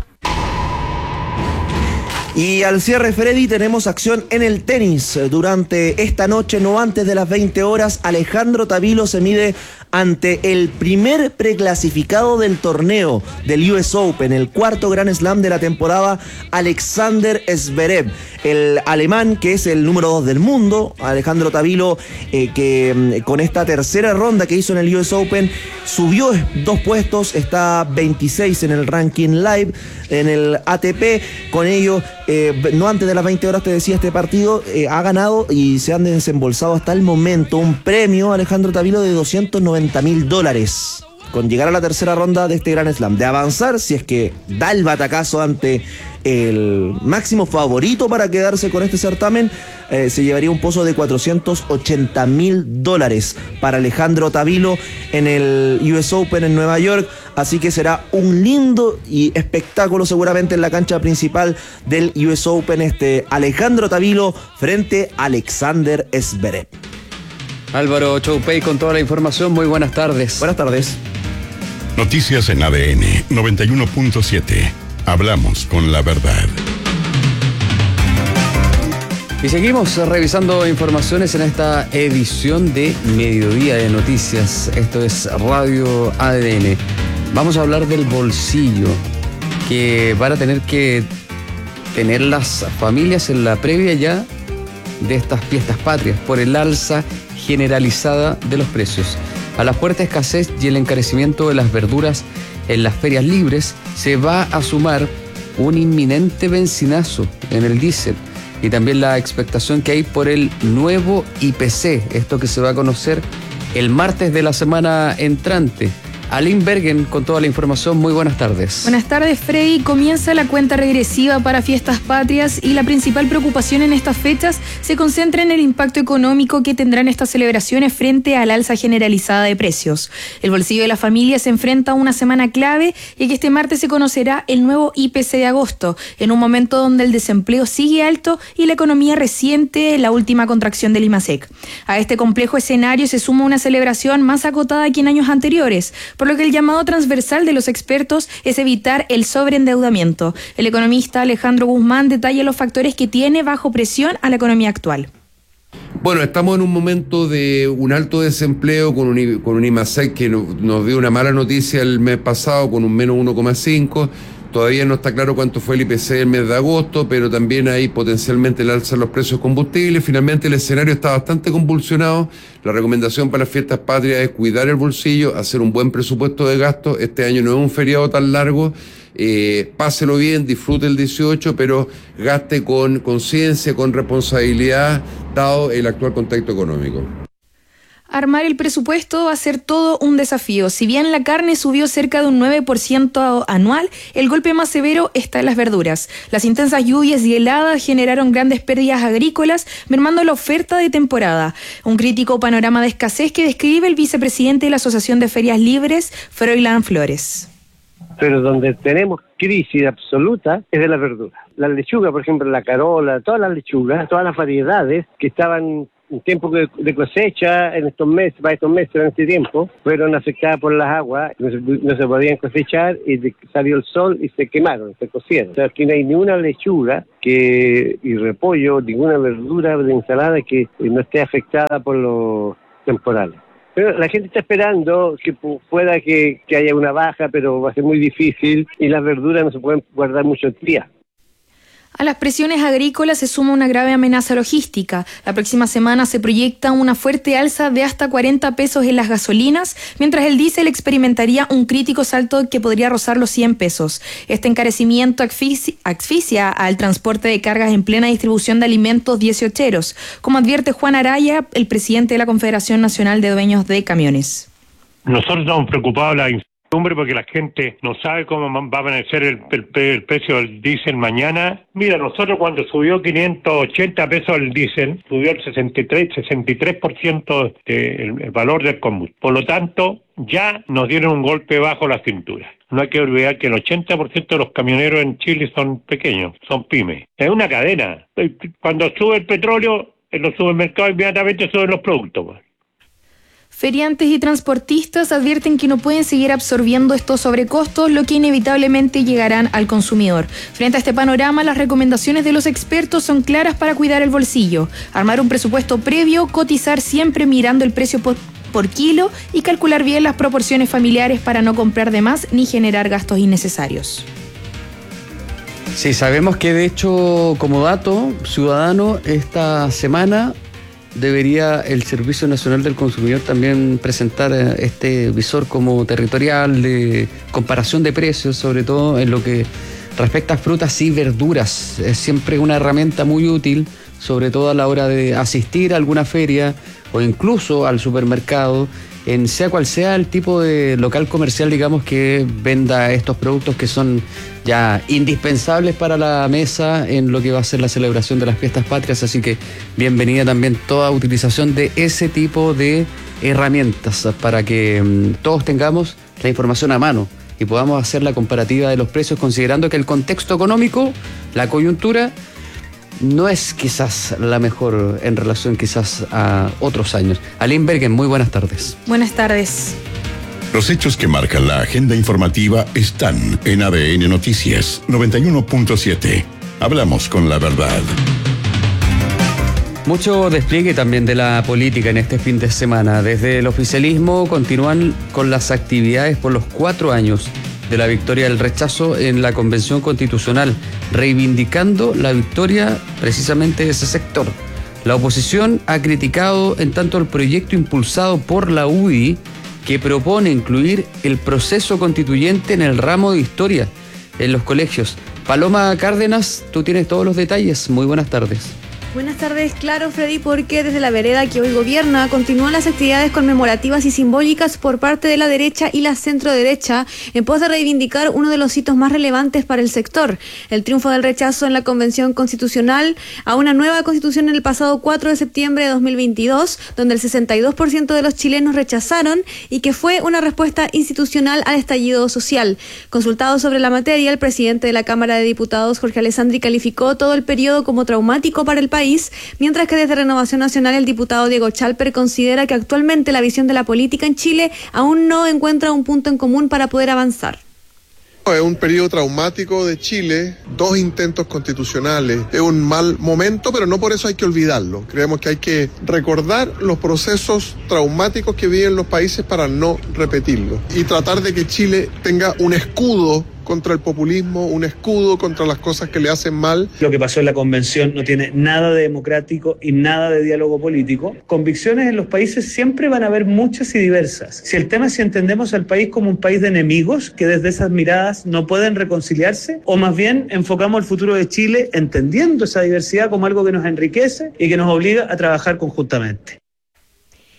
S22: Y al cierre, Freddy, tenemos acción en el tenis. Durante esta noche, no antes de las veinte horas, Alejandro Tavilo se mide ante el primer preclasificado del torneo del U S Open, el cuarto Grand Slam de la temporada, Alexander Zverev, el alemán que es el número dos del mundo. Alejandro Tavilo, eh, que con esta tercera ronda que hizo en el U S Open, subió dos puestos, está veintiséis en el ranking live, en el A T P. Con ello, eh, no antes de las veinte horas, te decía, este partido eh, ha ganado y se han desembolsado hasta el momento un premio, Alejandro Tavilo, de doscientos noventa mil dólares. Con llegar a la tercera ronda de este Grand Slam, de avanzar, si es que da el batacazo ante el máximo favorito para quedarse con este certamen, eh, se llevaría un pozo de cuatrocientos ochenta mil dólares para Alejandro Tavilo en el U S Open en Nueva York. Así que será un lindo y espectáculo seguramente en la cancha principal del U S Open, este Alejandro Tavilo frente a Alexander Zverev.
S1: Álvaro Choupey con toda la información. Muy buenas tardes.
S22: Buenas tardes.
S2: Noticias en A D N noventa y uno punto siete. Hablamos con la verdad.
S1: Y seguimos revisando informaciones en esta edición de Mediodía de Noticias. Esto es Radio A D N. Vamos a hablar del bolsillo que van a tener que tener las familias en la previa ya de estas fiestas patrias por el alza generalizada de los precios. A la fuerte escasez y el encarecimiento de las verduras en las ferias libres se va a sumar un inminente benzinazo en el diésel y también la expectación que hay por el nuevo I P C, esto que se va a conocer el martes de la semana entrante. Aline Bergen con toda la información. Muy buenas tardes.
S5: Buenas tardes, Freddy. Comienza la cuenta regresiva para fiestas patrias y la principal preocupación en estas fechas se concentra en el impacto económico que tendrán estas celebraciones frente al alza generalizada de precios. El bolsillo de la familia se enfrenta a una semana clave y que este martes se conocerá el nuevo I P C de agosto, en un momento donde el desempleo sigue alto y la economía resiente la última contracción del IMASEC. A este complejo escenario se suma una celebración más acotada que en años anteriores, por lo que el llamado transversal de los expertos es evitar el sobreendeudamiento. El economista Alejandro Guzmán detalla los factores que tiene bajo presión a la economía actual.
S6: Bueno, estamos en un momento de un alto desempleo con un, con un IMASEC que nos dio una mala noticia el mes pasado con un menos uno coma cinco. Todavía no está claro cuánto fue el I P C del mes de agosto, pero también hay potencialmente el alza de los precios de combustibles. Finalmente el escenario está bastante convulsionado. La recomendación para las fiestas patrias es cuidar el bolsillo, hacer un buen presupuesto de gasto. Este año no es un feriado tan largo. Eh, páselo bien, disfrute el dieciocho, pero gaste con conciencia, con responsabilidad, dado el actual contexto económico.
S5: Armar el presupuesto va a ser todo un desafío. Si bien la carne subió cerca de un nueve por ciento anual, el golpe más severo está en las verduras. Las intensas lluvias y heladas generaron grandes pérdidas agrícolas, mermando la oferta de temporada. Un crítico panorama de escasez que describe el vicepresidente de la Asociación de Ferias Libres, Froilán Flores.
S8: Pero donde tenemos crisis absoluta es de las verduras. La lechuga, por ejemplo, la carola, todas las lechugas, todas las variedades que estaban en tiempo de cosecha, en estos meses, para estos meses, en este tiempo, fueron afectadas por las aguas, no se, no se podían cosechar y salió el sol y se quemaron, se cocieron. O sea, aquí no hay ninguna lechuga que y repollo, ninguna verdura de ensalada que no esté afectada por los temporales. Pero la gente está esperando que pueda que, que haya una baja, pero va a ser muy difícil y las verduras no se pueden guardar muchos días.
S5: A las presiones agrícolas se suma una grave amenaza logística. La próxima semana se proyecta una fuerte alza de hasta cuarenta pesos en las gasolinas, mientras el diésel experimentaría un crítico salto que podría rozar los cien pesos. Este encarecimiento asfixia al transporte de cargas en plena distribución de alimentos dieciocheros, como advierte Juan Araya, el presidente de la Confederación Nacional de Dueños de Camiones.
S9: Nosotros estamos preocupados de la porque la gente no sabe cómo va a amanecer el, el, el precio del diésel mañana. Mira, nosotros cuando subió quinientos ochenta pesos el diésel, subió el sesenta y tres, sesenta y tres por ciento del el valor del combustible. Por lo tanto, ya nos dieron un golpe bajo la cintura. No hay que olvidar que el ochenta por ciento de los camioneros en Chile son pequeños, son pymes. Es una cadena. Cuando sube el petróleo, en los supermercados inmediatamente suben los productos.
S5: Feriantes y transportistas advierten que no pueden seguir absorbiendo estos sobrecostos, lo que inevitablemente llegarán al consumidor. Frente a este panorama, las recomendaciones de los expertos son claras para cuidar el bolsillo. Armar un presupuesto previo, cotizar siempre mirando el precio por, por kilo y calcular bien las proporciones familiares para no comprar de más ni generar gastos innecesarios.
S1: Sí, sabemos que de hecho, como dato ciudadano, esta semana debería el Servicio Nacional del Consumidor también presentar este visor como territorial de comparación de precios, sobre todo en lo que respecta a frutas y verduras. Es siempre una herramienta muy útil, sobre todo a la hora de asistir a alguna feria o incluso al supermercado, en sea cual sea el tipo de local comercial, digamos, que venda estos productos que son ya indispensables para la mesa en lo que va a ser la celebración de las fiestas patrias. Así que bienvenida también toda utilización de ese tipo de herramientas para que um, todos tengamos la información a mano y podamos hacer la comparativa de los precios, considerando que el contexto económico, la coyuntura, no es quizás la mejor en relación quizás a otros años. Aline Bergen, muy buenas tardes.
S5: Buenas tardes.
S2: Los hechos que marcan la agenda informativa están en A D N Noticias noventa y uno punto siete. Hablamos con la verdad.
S1: Mucho despliegue también de la política en este fin de semana. Desde el oficialismo continúan con las actividades por los cuatro años de la victoria del rechazo en la Convención Constitucional, reivindicando la victoria precisamente de ese sector. La oposición ha criticado en tanto el proyecto impulsado por la U D I, que propone incluir el proceso constituyente en el ramo de historia en los colegios. Paloma Cárdenas, tú tienes todos los detalles. Muy buenas tardes.
S10: Buenas tardes, claro, Freddy, porque desde la vereda que hoy gobierna continúan las actividades conmemorativas y simbólicas por parte de la derecha y la centroderecha en pos de reivindicar uno de los hitos más relevantes para el sector, el triunfo del rechazo en la Convención Constitucional a una nueva constitución en el pasado cuatro de septiembre de dos mil veintidós, donde el sesenta y dos por ciento de los chilenos rechazaron y que fue una respuesta institucional al estallido social. Consultado sobre la materia, el presidente de la Cámara de Diputados, Jorge Alessandri, calificó todo el periodo como traumático para el país, mientras que desde Renovación Nacional el diputado Diego Chalper considera que actualmente la visión de la política en Chile aún no encuentra un punto en común para poder avanzar.
S11: Es un periodo traumático de Chile, dos intentos constitucionales, es un mal momento, pero no por eso hay que olvidarlo. Creemos que hay que recordar los procesos traumáticos que viven los países para no repetirlos y tratar de que Chile tenga un escudo contra el populismo, un escudo contra las cosas que le hacen mal.
S25: Lo que pasó en la convención no tiene nada de democrático y nada de diálogo político. Convicciones en los países siempre van a haber muchas y diversas. Si el tema es si entendemos al país como un país de enemigos que desde esas miradas no pueden reconciliarse, o más bien enfocamos el futuro de Chile entendiendo esa diversidad como algo que nos enriquece y que nos obliga a trabajar conjuntamente.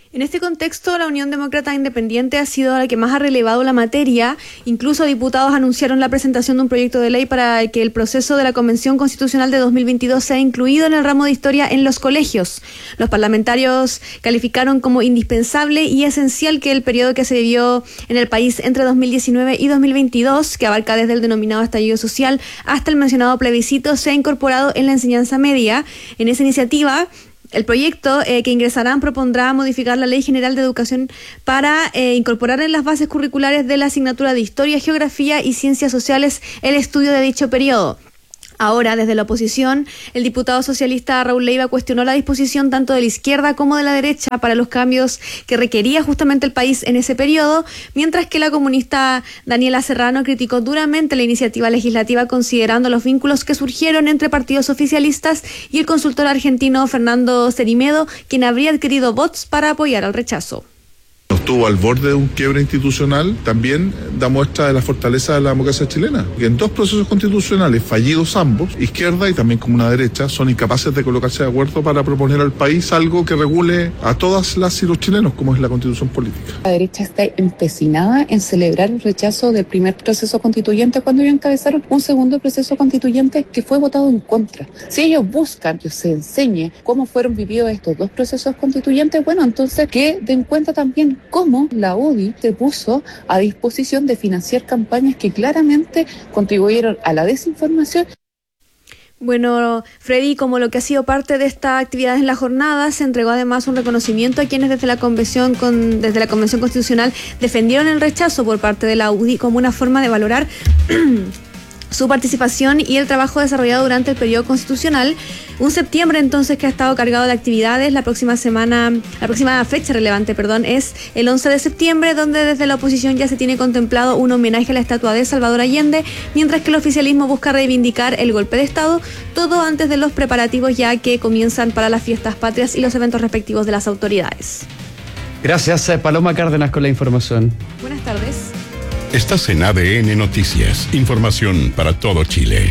S10: En este contexto, la Unión Demócrata Independiente ha sido la que más ha relevado la materia. Incluso diputados anunciaron la presentación de un proyecto de ley para que el proceso de la Convención Constitucional de dos mil veintidós sea incluido en el ramo de historia en los colegios. Los parlamentarios calificaron como indispensable y esencial que el periodo que se vivió en el país entre dos mil diecinueve y dos mil veintidós, que abarca desde el denominado estallido social hasta el mencionado plebiscito, sea incorporado en la enseñanza media. En esa iniciativa, el proyecto eh, que ingresarán propondrá modificar la Ley General de Educación para eh, incorporar en las bases curriculares de la asignatura de Historia, Geografía y Ciencias Sociales el estudio de dicho periodo. Ahora, desde la oposición, el diputado socialista Raúl Leiva cuestionó la disposición tanto de la izquierda como de la derecha para los cambios que requería justamente el país en ese periodo, mientras que la comunista Daniela Serrano criticó duramente la iniciativa legislativa considerando los vínculos que surgieron entre partidos oficialistas y el consultor argentino Fernando Cerimedo, quien habría adquirido votos para apoyar al rechazo.
S7: Estuvo al borde de un quiebre institucional, también da muestra de la fortaleza de la democracia chilena. Y en dos procesos constitucionales, fallidos ambos, izquierda y también como una derecha, son incapaces de colocarse de acuerdo para proponer al país algo que regule a todas las y los chilenos, como es la constitución política.
S12: La derecha está empecinada en celebrar el rechazo del primer proceso constituyente cuando ellos encabezaron un segundo proceso constituyente que fue votado en contra. Si ellos buscan que se enseñe cómo fueron vividos estos dos procesos constituyentes, bueno, entonces que den cuenta también cómo la U D I se puso a disposición de financiar campañas que claramente contribuyeron a la desinformación.
S10: Bueno, Freddy, como lo que ha sido parte de esta actividad en la jornada, se entregó además un reconocimiento a quienes desde la convención con, desde la Convención Constitucional defendieron el rechazo por parte de la U D I como una forma de valorar su participación y el trabajo desarrollado durante el periodo constitucional. Un septiembre entonces que ha estado cargado de actividades. La próxima semana, la próxima fecha relevante, perdón, es el once de septiembre, donde desde la oposición ya se tiene contemplado un homenaje a la estatua de Salvador Allende, mientras que el oficialismo busca reivindicar el golpe de Estado, todo antes de los preparativos ya que comienzan para las fiestas patrias y los eventos respectivos de las autoridades.
S1: Gracias, Paloma Cárdenas, con la información.
S10: Buenas tardes.
S2: Estás en A D N Noticias, información para todo Chile.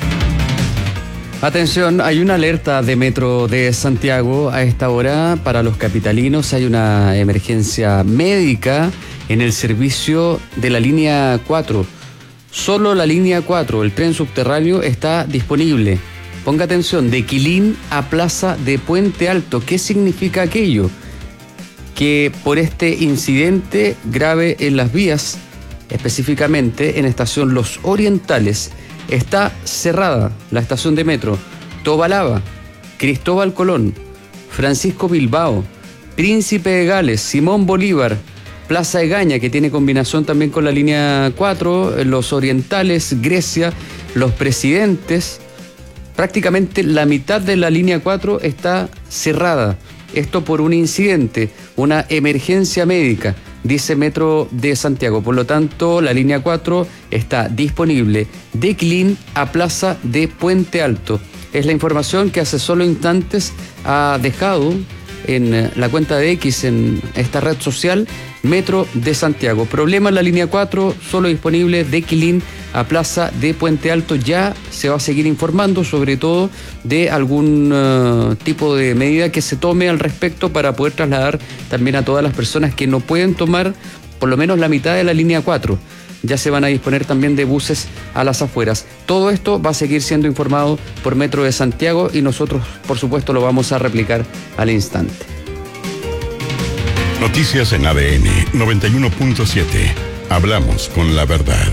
S1: Atención, hay una alerta de Metro de Santiago a esta hora para los capitalinos. Hay una emergencia médica en el servicio de la línea cuatro. Solo la línea cuatro, el tren subterráneo, está disponible. Ponga atención, de Quilín a Plaza de Puente Alto. ¿Qué significa aquello? Que por este incidente grave en las vías, específicamente en estación Los Orientales, está cerrada la estación de metro Tobalaba, Cristóbal Colón, Francisco Bilbao, Príncipe de Gales, Simón Bolívar, Plaza Egaña, que tiene combinación también con la línea cuatro, Los Orientales, Grecia, Los Presidentes. Prácticamente la mitad de la línea cuatro está cerrada. Esto por un incidente, una emergencia médica, dice Metro de Santiago. Por lo tanto, la línea cuatro está disponible de Quilín a Plaza de Puente Alto. Es la información que hace solo instantes ha dejado en la cuenta de X, en esta red social, Metro de Santiago. Problema en la línea cuatro, solo disponible de Quilín a Plaza de Puente Alto. Ya se va a seguir informando, sobre todo de algún uh, tipo de medida que se tome al respecto para poder trasladar también a todas las personas que no pueden tomar por lo menos la mitad de la línea cuatro. Ya se van a disponer también de buses a las afueras. Todo esto va a seguir siendo informado por Metro de Santiago y nosotros, por supuesto, lo vamos a replicar al instante.
S2: Noticias en A D N noventa y uno punto siete. Hablamos con la verdad.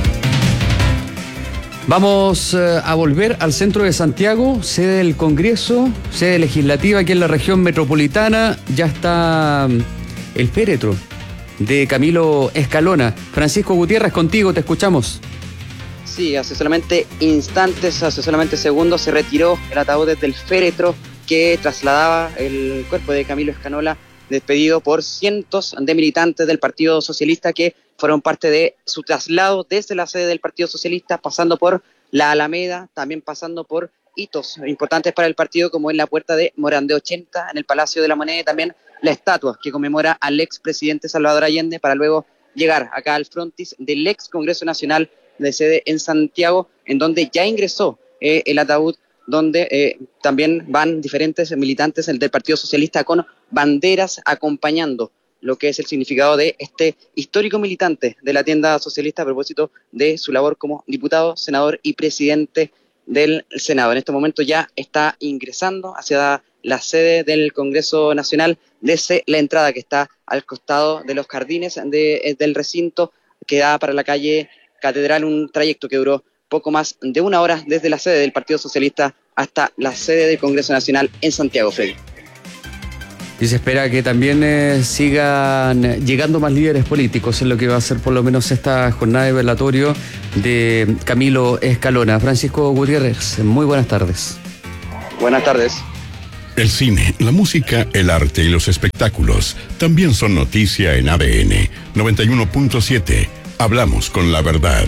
S1: Vamos uh, a volver al centro de Santiago, sede del Congreso, sede legislativa aquí en la región metropolitana. Ya está um, el féretro de Camilo Escalona. Francisco Gutiérrez, contigo, te escuchamos.
S13: Sí, hace solamente instantes, hace solamente segundos se retiró el ataúd del féretro que trasladaba el cuerpo de Camilo Escalona, despedido por cientos de militantes del Partido Socialista que fueron parte de su traslado desde la sede del Partido Socialista, pasando por la Alameda, también pasando por hitos importantes para el partido, como en la puerta de Morandé ochenta, en el Palacio de la Moneda, y también la estatua que conmemora al expresidente Salvador Allende, para luego llegar acá al frontis del ex Congreso Nacional de sede en Santiago, en donde ya ingresó eh, el ataúd donde eh, también van diferentes militantes del Partido Socialista con banderas acompañando lo que es el significado de este histórico militante de la tienda socialista a propósito de su labor como diputado, senador y presidente del Senado. En este momento ya está ingresando hacia la sede del Congreso Nacional desde la entrada que está al costado de los jardines de, del recinto que da para la calle Catedral, un trayecto que duró poco más de una hora desde la sede del Partido Socialista hasta la sede del Congreso Nacional en Santiago, Freddy.
S1: Y se espera que también eh, sigan llegando más líderes políticos en lo que va a ser por lo menos esta jornada de velatorio de Camilo Escalona. Francisco Gutiérrez, muy buenas tardes.
S13: Buenas tardes.
S2: El cine, la música, el arte y los espectáculos también son noticia en A D N noventa y uno punto siete. Hablamos con la verdad.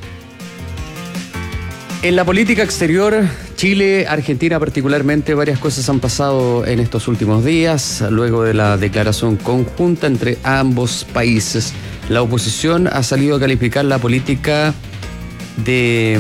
S1: En la política exterior, Chile, Argentina particularmente, varias cosas han pasado en estos últimos días, luego de la declaración conjunta entre ambos países. La oposición ha salido a calificar la política de,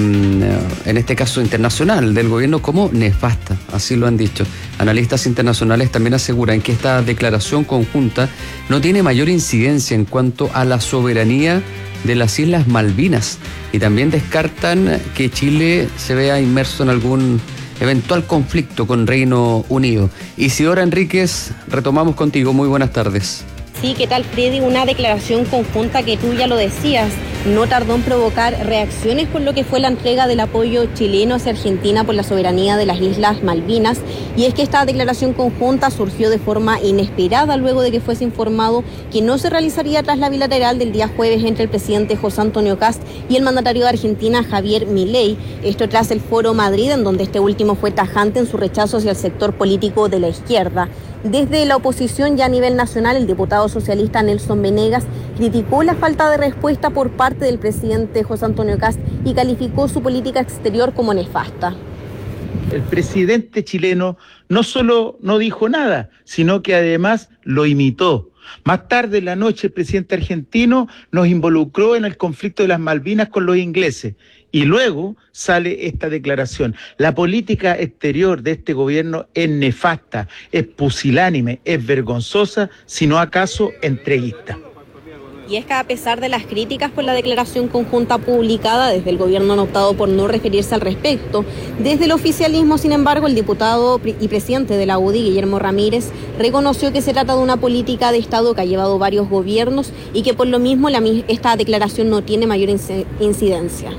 S1: en este caso internacional, del gobierno como nefasta, así lo han dicho. Analistas internacionales también aseguran que esta declaración conjunta no tiene mayor incidencia en cuanto a la soberanía de las Islas Malvinas y también descartan que Chile se vea inmerso en algún eventual conflicto con Reino Unido. Isidora Enríquez, retomamos contigo, muy buenas tardes.
S14: Sí, ¿qué tal, Freddy? Una declaración conjunta que tú ya lo decías, no tardó en provocar reacciones con lo que fue la entrega del apoyo chileno hacia Argentina por la soberanía de las Islas Malvinas. Y es que esta declaración conjunta surgió de forma inesperada luego de que fuese informado que no se realizaría tras la bilateral del día jueves entre el presidente José Antonio Kast y el mandatario de Argentina, Javier Milei. Esto tras el Foro Madrid, en donde este último fue tajante en su rechazo hacia el sector político de la izquierda. Desde la oposición ya a nivel nacional, el diputado socialista Nelson Venegas criticó la falta de respuesta por parte del presidente José Antonio Kast y calificó su política exterior como nefasta.
S15: El presidente chileno no solo no dijo nada, sino que además lo imitó. Más tarde en la noche el presidente argentino nos involucró en el conflicto de las Malvinas con los ingleses. Y luego sale esta declaración. La política exterior de este gobierno es nefasta, es pusilánime, es vergonzosa, si no acaso entreguista.
S14: Y es que a pesar de las críticas por la declaración conjunta publicada, desde el gobierno han optado por no referirse al respecto. Desde el oficialismo, sin embargo, el diputado y presidente de la U D I, Guillermo Ramírez, reconoció que se trata de una política de Estado que ha llevado varios gobiernos y que por lo mismo la, esta declaración no tiene mayor incidencia.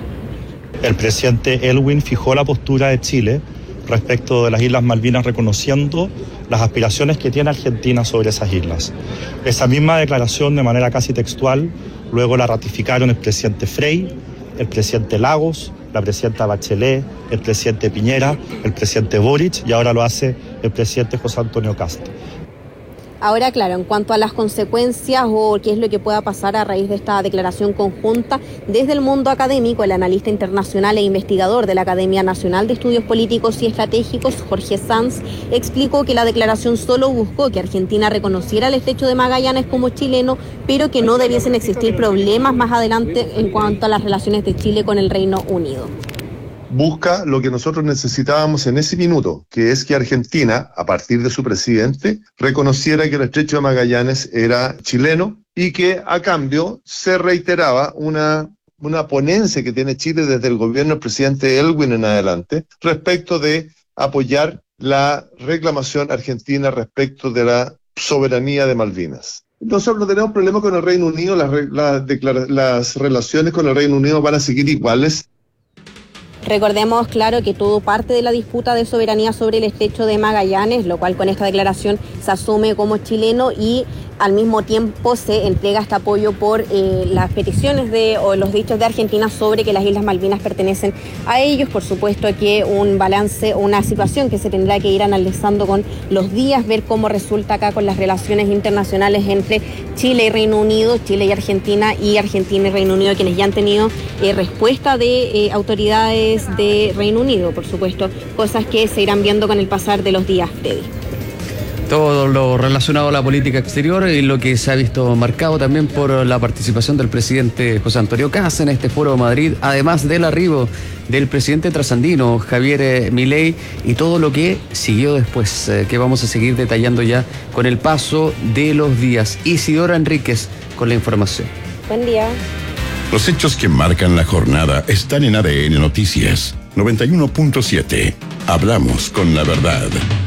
S16: El presidente Elwin fijó la postura de Chile respecto de las Islas Malvinas, reconociendo las aspiraciones que tiene Argentina sobre esas islas. Esa misma declaración, de manera casi textual, luego la ratificaron el presidente Frei, el presidente Lagos, la presidenta Bachelet, el presidente Piñera, el presidente Boric y ahora lo hace el presidente José Antonio Kast.
S14: Ahora, claro, en cuanto a las consecuencias o qué es lo que pueda pasar a raíz de esta declaración conjunta, desde el mundo académico, el analista internacional e investigador de la Academia Nacional de Estudios Políticos y Estratégicos, Jorge Sanz, explicó que la declaración solo buscó que Argentina reconociera el Estrecho de Magallanes como chileno, pero que no debiesen existir problemas más adelante en cuanto a las relaciones de Chile con el Reino Unido.
S17: Busca lo que nosotros necesitábamos en ese minuto, que es que Argentina, a partir de su presidente, reconociera que el Estrecho de Magallanes era chileno y que a cambio se reiteraba una, una ponencia que tiene Chile desde el gobierno del presidente Elwin en adelante respecto de apoyar la reclamación argentina respecto de la soberanía de Malvinas. Nosotros no tenemos problema con el Reino Unido, las, las, las relaciones con el Reino Unido van a seguir iguales.
S14: Recordemos, claro, que todo parte de la disputa de soberanía sobre el Estrecho de Magallanes, lo cual con esta declaración se asume como chileno y al mismo tiempo se entrega este apoyo por eh, las peticiones de o los dichos de Argentina sobre que las Islas Malvinas pertenecen a ellos. Por supuesto que un balance, una situación que se tendrá que ir analizando con los días, ver cómo resulta acá con las relaciones internacionales entre Chile y Reino Unido, Chile y Argentina y Argentina y Reino Unido, quienes ya han tenido eh, respuesta de eh, autoridades de Reino Unido, por supuesto, cosas que se irán viendo con el pasar de los días, Freddy.
S1: todo lo relacionado a la política exterior y lo que se ha visto marcado también por la participación del presidente José Antonio Kast en este Foro de Madrid, además del arribo del presidente trasandino Javier Milei y todo lo que siguió después, eh, que vamos a seguir detallando ya con el paso de los días. Isidora Enríquez con la información.
S14: Buen día.
S2: Los hechos que marcan la jornada están en A D N Noticias noventa y uno punto siete. Hablamos con la verdad.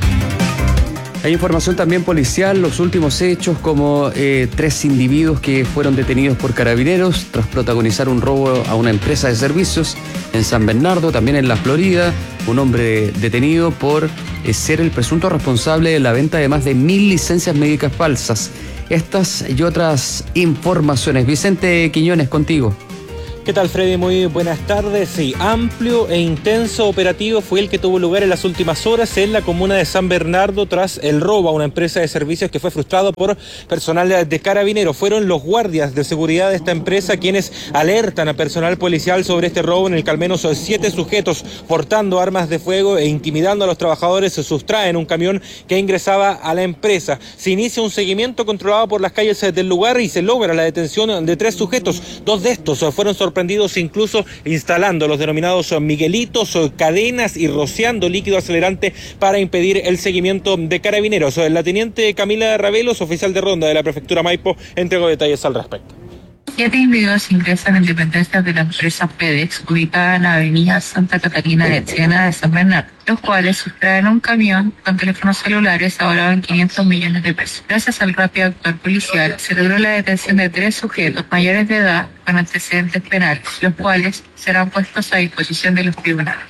S1: Hay información también policial, los últimos hechos como eh, tres individuos que fueron detenidos por carabineros tras protagonizar un robo a una empresa de servicios en San Bernardo, también en la Florida, un hombre detenido por eh, ser el presunto responsable de la venta de más de mil licencias médicas falsas. Estas y otras informaciones. Vicente Quiñones, contigo.
S4: ¿Qué tal, Freddy? Muy buenas tardes. Sí, amplio e intenso operativo fue el que tuvo lugar en las últimas horas en la comuna de San Bernardo tras el robo a una empresa de servicios que fue frustrado por personal de Carabineros. Fueron los guardias de seguridad de esta empresa quienes alertan a personal policial sobre este robo en el que al menos siete sujetos portando armas de fuego e intimidando a los trabajadores se sustraen un camión que ingresaba a la empresa. Se inicia un seguimiento controlado por las calles del lugar y se logra la detención de tres sujetos. Dos de estos fueron sorprendidos sorprendidos incluso instalando los denominados miguelitos, cadenas y rociando líquido acelerante para impedir el seguimiento de Carabineros. La teniente Camila Ravelos, oficial de ronda de la prefectura Maipo, entregó detalles al respecto.
S18: Siete individuos ingresan en dependencias de la empresa FedEx, ubicada en la avenida Santa Catarina de Siena de San Bernardo, los cuales sustraen un camión con teléfonos celulares valorados en quinientos millones de pesos. Gracias al rápido actuar policial, se logró la detención de tres sujetos mayores de edad con antecedentes penales, los cuales serán puestos a disposición de los tribunales.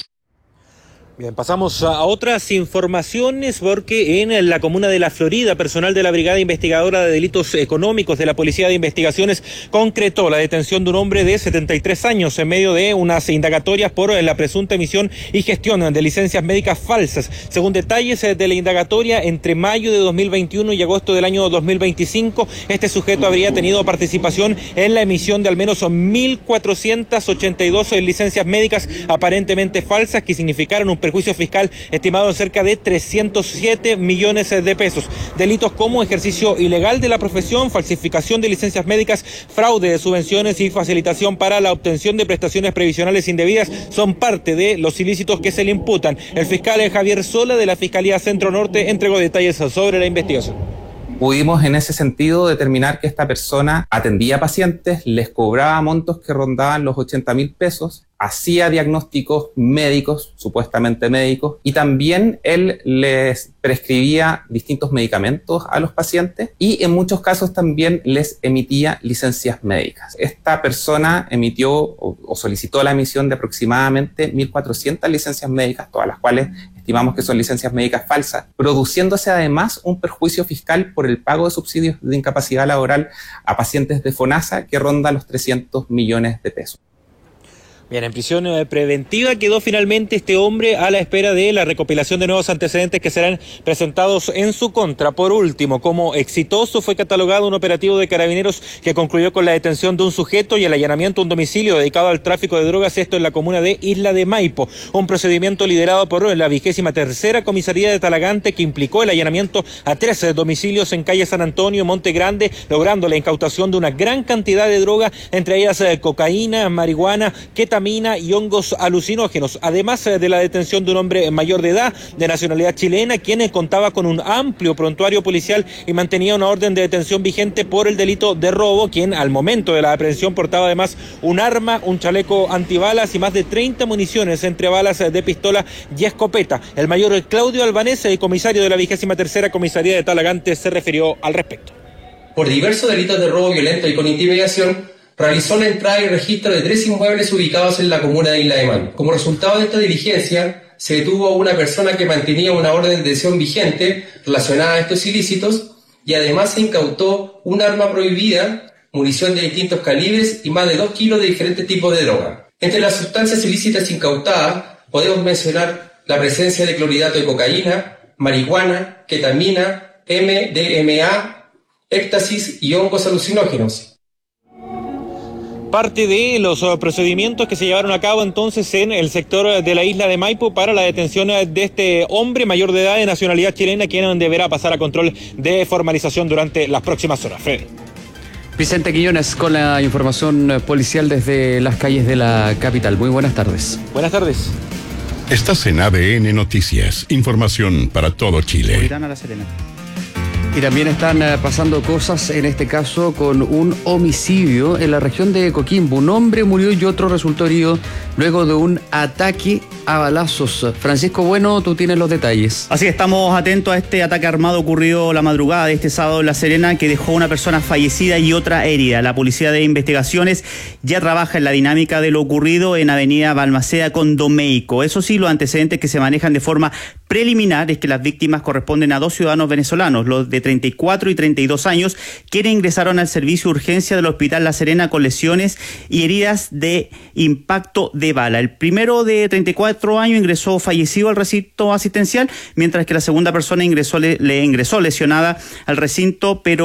S4: Bien, pasamos a otras informaciones porque en la comuna de La Florida, personal de la Brigada Investigadora de Delitos Económicos de la Policía de Investigaciones concretó la detención de un hombre de setenta y tres años en medio de unas indagatorias por la presunta emisión y gestión de licencias médicas falsas. Según detalles de la indagatoria, entre mayo de dos mil veintiuno y agosto del año dos mil veinticinco, este sujeto habría tenido participación en la emisión de al menos mil cuatrocientas ochenta y dos licencias médicas aparentemente falsas que significaron un perjuicio fiscal estimado en cerca de trescientos siete millones de pesos. Delitos como ejercicio ilegal de la profesión, falsificación de licencias médicas, fraude de subvenciones y facilitación para la obtención de prestaciones previsionales indebidas son parte de los ilícitos que se le imputan. El fiscal Javier Sola de la Fiscalía Centro Norte entregó detalles sobre la investigación.
S19: Pudimos en ese sentido determinar que esta persona atendía pacientes, les cobraba montos que rondaban los ochenta mil pesos, hacía diagnósticos médicos, supuestamente médicos, y también él les prescribía distintos medicamentos a los pacientes y en muchos casos también les emitía licencias médicas. Esta persona emitió o, o solicitó la emisión de aproximadamente mil cuatrocientas licencias médicas, todas las cuales estimamos que son licencias médicas falsas, produciéndose además un perjuicio fiscal por el pago de subsidios de incapacidad laboral a pacientes de FONASA que ronda los trescientos millones de pesos.
S4: Bien, en prisión preventiva quedó finalmente este hombre a la espera de la recopilación de nuevos antecedentes que serán presentados en su contra. Por último, como exitoso fue catalogado un operativo de Carabineros que concluyó con la detención de un sujeto y el allanamiento a un domicilio dedicado al tráfico de drogas, esto en la comuna de Isla de Maipo. Un procedimiento liderado por la vigésima tercera comisaría de Talagante que implicó el allanamiento a trece domicilios en calle San Antonio, Monte Grande, logrando la incautación de una gran cantidad de droga, entre ellas eh, cocaína, marihuana, ketamina y hongos alucinógenos, además de la detención de un hombre mayor de edad de nacionalidad chilena, quien contaba con un amplio prontuario policial y mantenía una orden de detención vigente por el delito de robo, quien al momento de la aprehensión portaba además un arma, un chaleco antibalas y más de treinta municiones entre balas de pistola y escopeta. El mayor Claudio Albanese, comisario de la vigésima tercera comisaría de Talagante, se refirió al respecto.
S20: Por diversos delitos de robo violento y con intimidación, realizó la entrada y registro de tres inmuebles ubicados en la comuna de Isla de Maipo. Como resultado de esta diligencia, se detuvo a una persona que mantenía una orden de detención vigente relacionada a estos ilícitos y además se incautó un arma prohibida, munición de distintos calibres y más de dos kilos de diferentes tipos de droga. Entre las sustancias ilícitas incautadas podemos mencionar la presencia de clorhidrato de cocaína, marihuana, ketamina, M D M A, éxtasis y hongos alucinógenos.
S4: parte de los uh, procedimientos que se llevaron a cabo entonces en el sector de la isla de Maipo para la detención de este hombre mayor de edad de nacionalidad chilena, quien deberá pasar a control de formalización durante las próximas horas. Freddy.
S1: Vicente Quiñones con la información policial desde las calles de la capital. Muy buenas tardes.
S4: Buenas tardes.
S2: Estás en A D N Noticias, información para todo Chile.
S1: Y también están pasando cosas, en este caso con un homicidio en la región de Coquimbo. Un hombre murió y otro resultó herido luego de un ataque a balazos. Francisco Bueno, tú tienes los detalles.
S3: Así estamos atentos a este ataque armado ocurrido la madrugada de este sábado en La Serena, que dejó una persona fallecida y otra herida. La Policía de Investigaciones ya trabaja en la dinámica de lo ocurrido en Avenida Balmaceda con Domeico. Eso sí, los antecedentes que se manejan de forma preliminar es que las víctimas corresponden a dos ciudadanos venezolanos, los de treinta y cuatro y treinta y dos años, quienes ingresaron al servicio de urgencia del Hospital La Serena con lesiones y heridas de impacto de bala. El primero, de treinta y cuatro años, ingresó fallecido al recinto asistencial, mientras que la segunda persona ingresó le, le ingresó lesionada al recinto, pero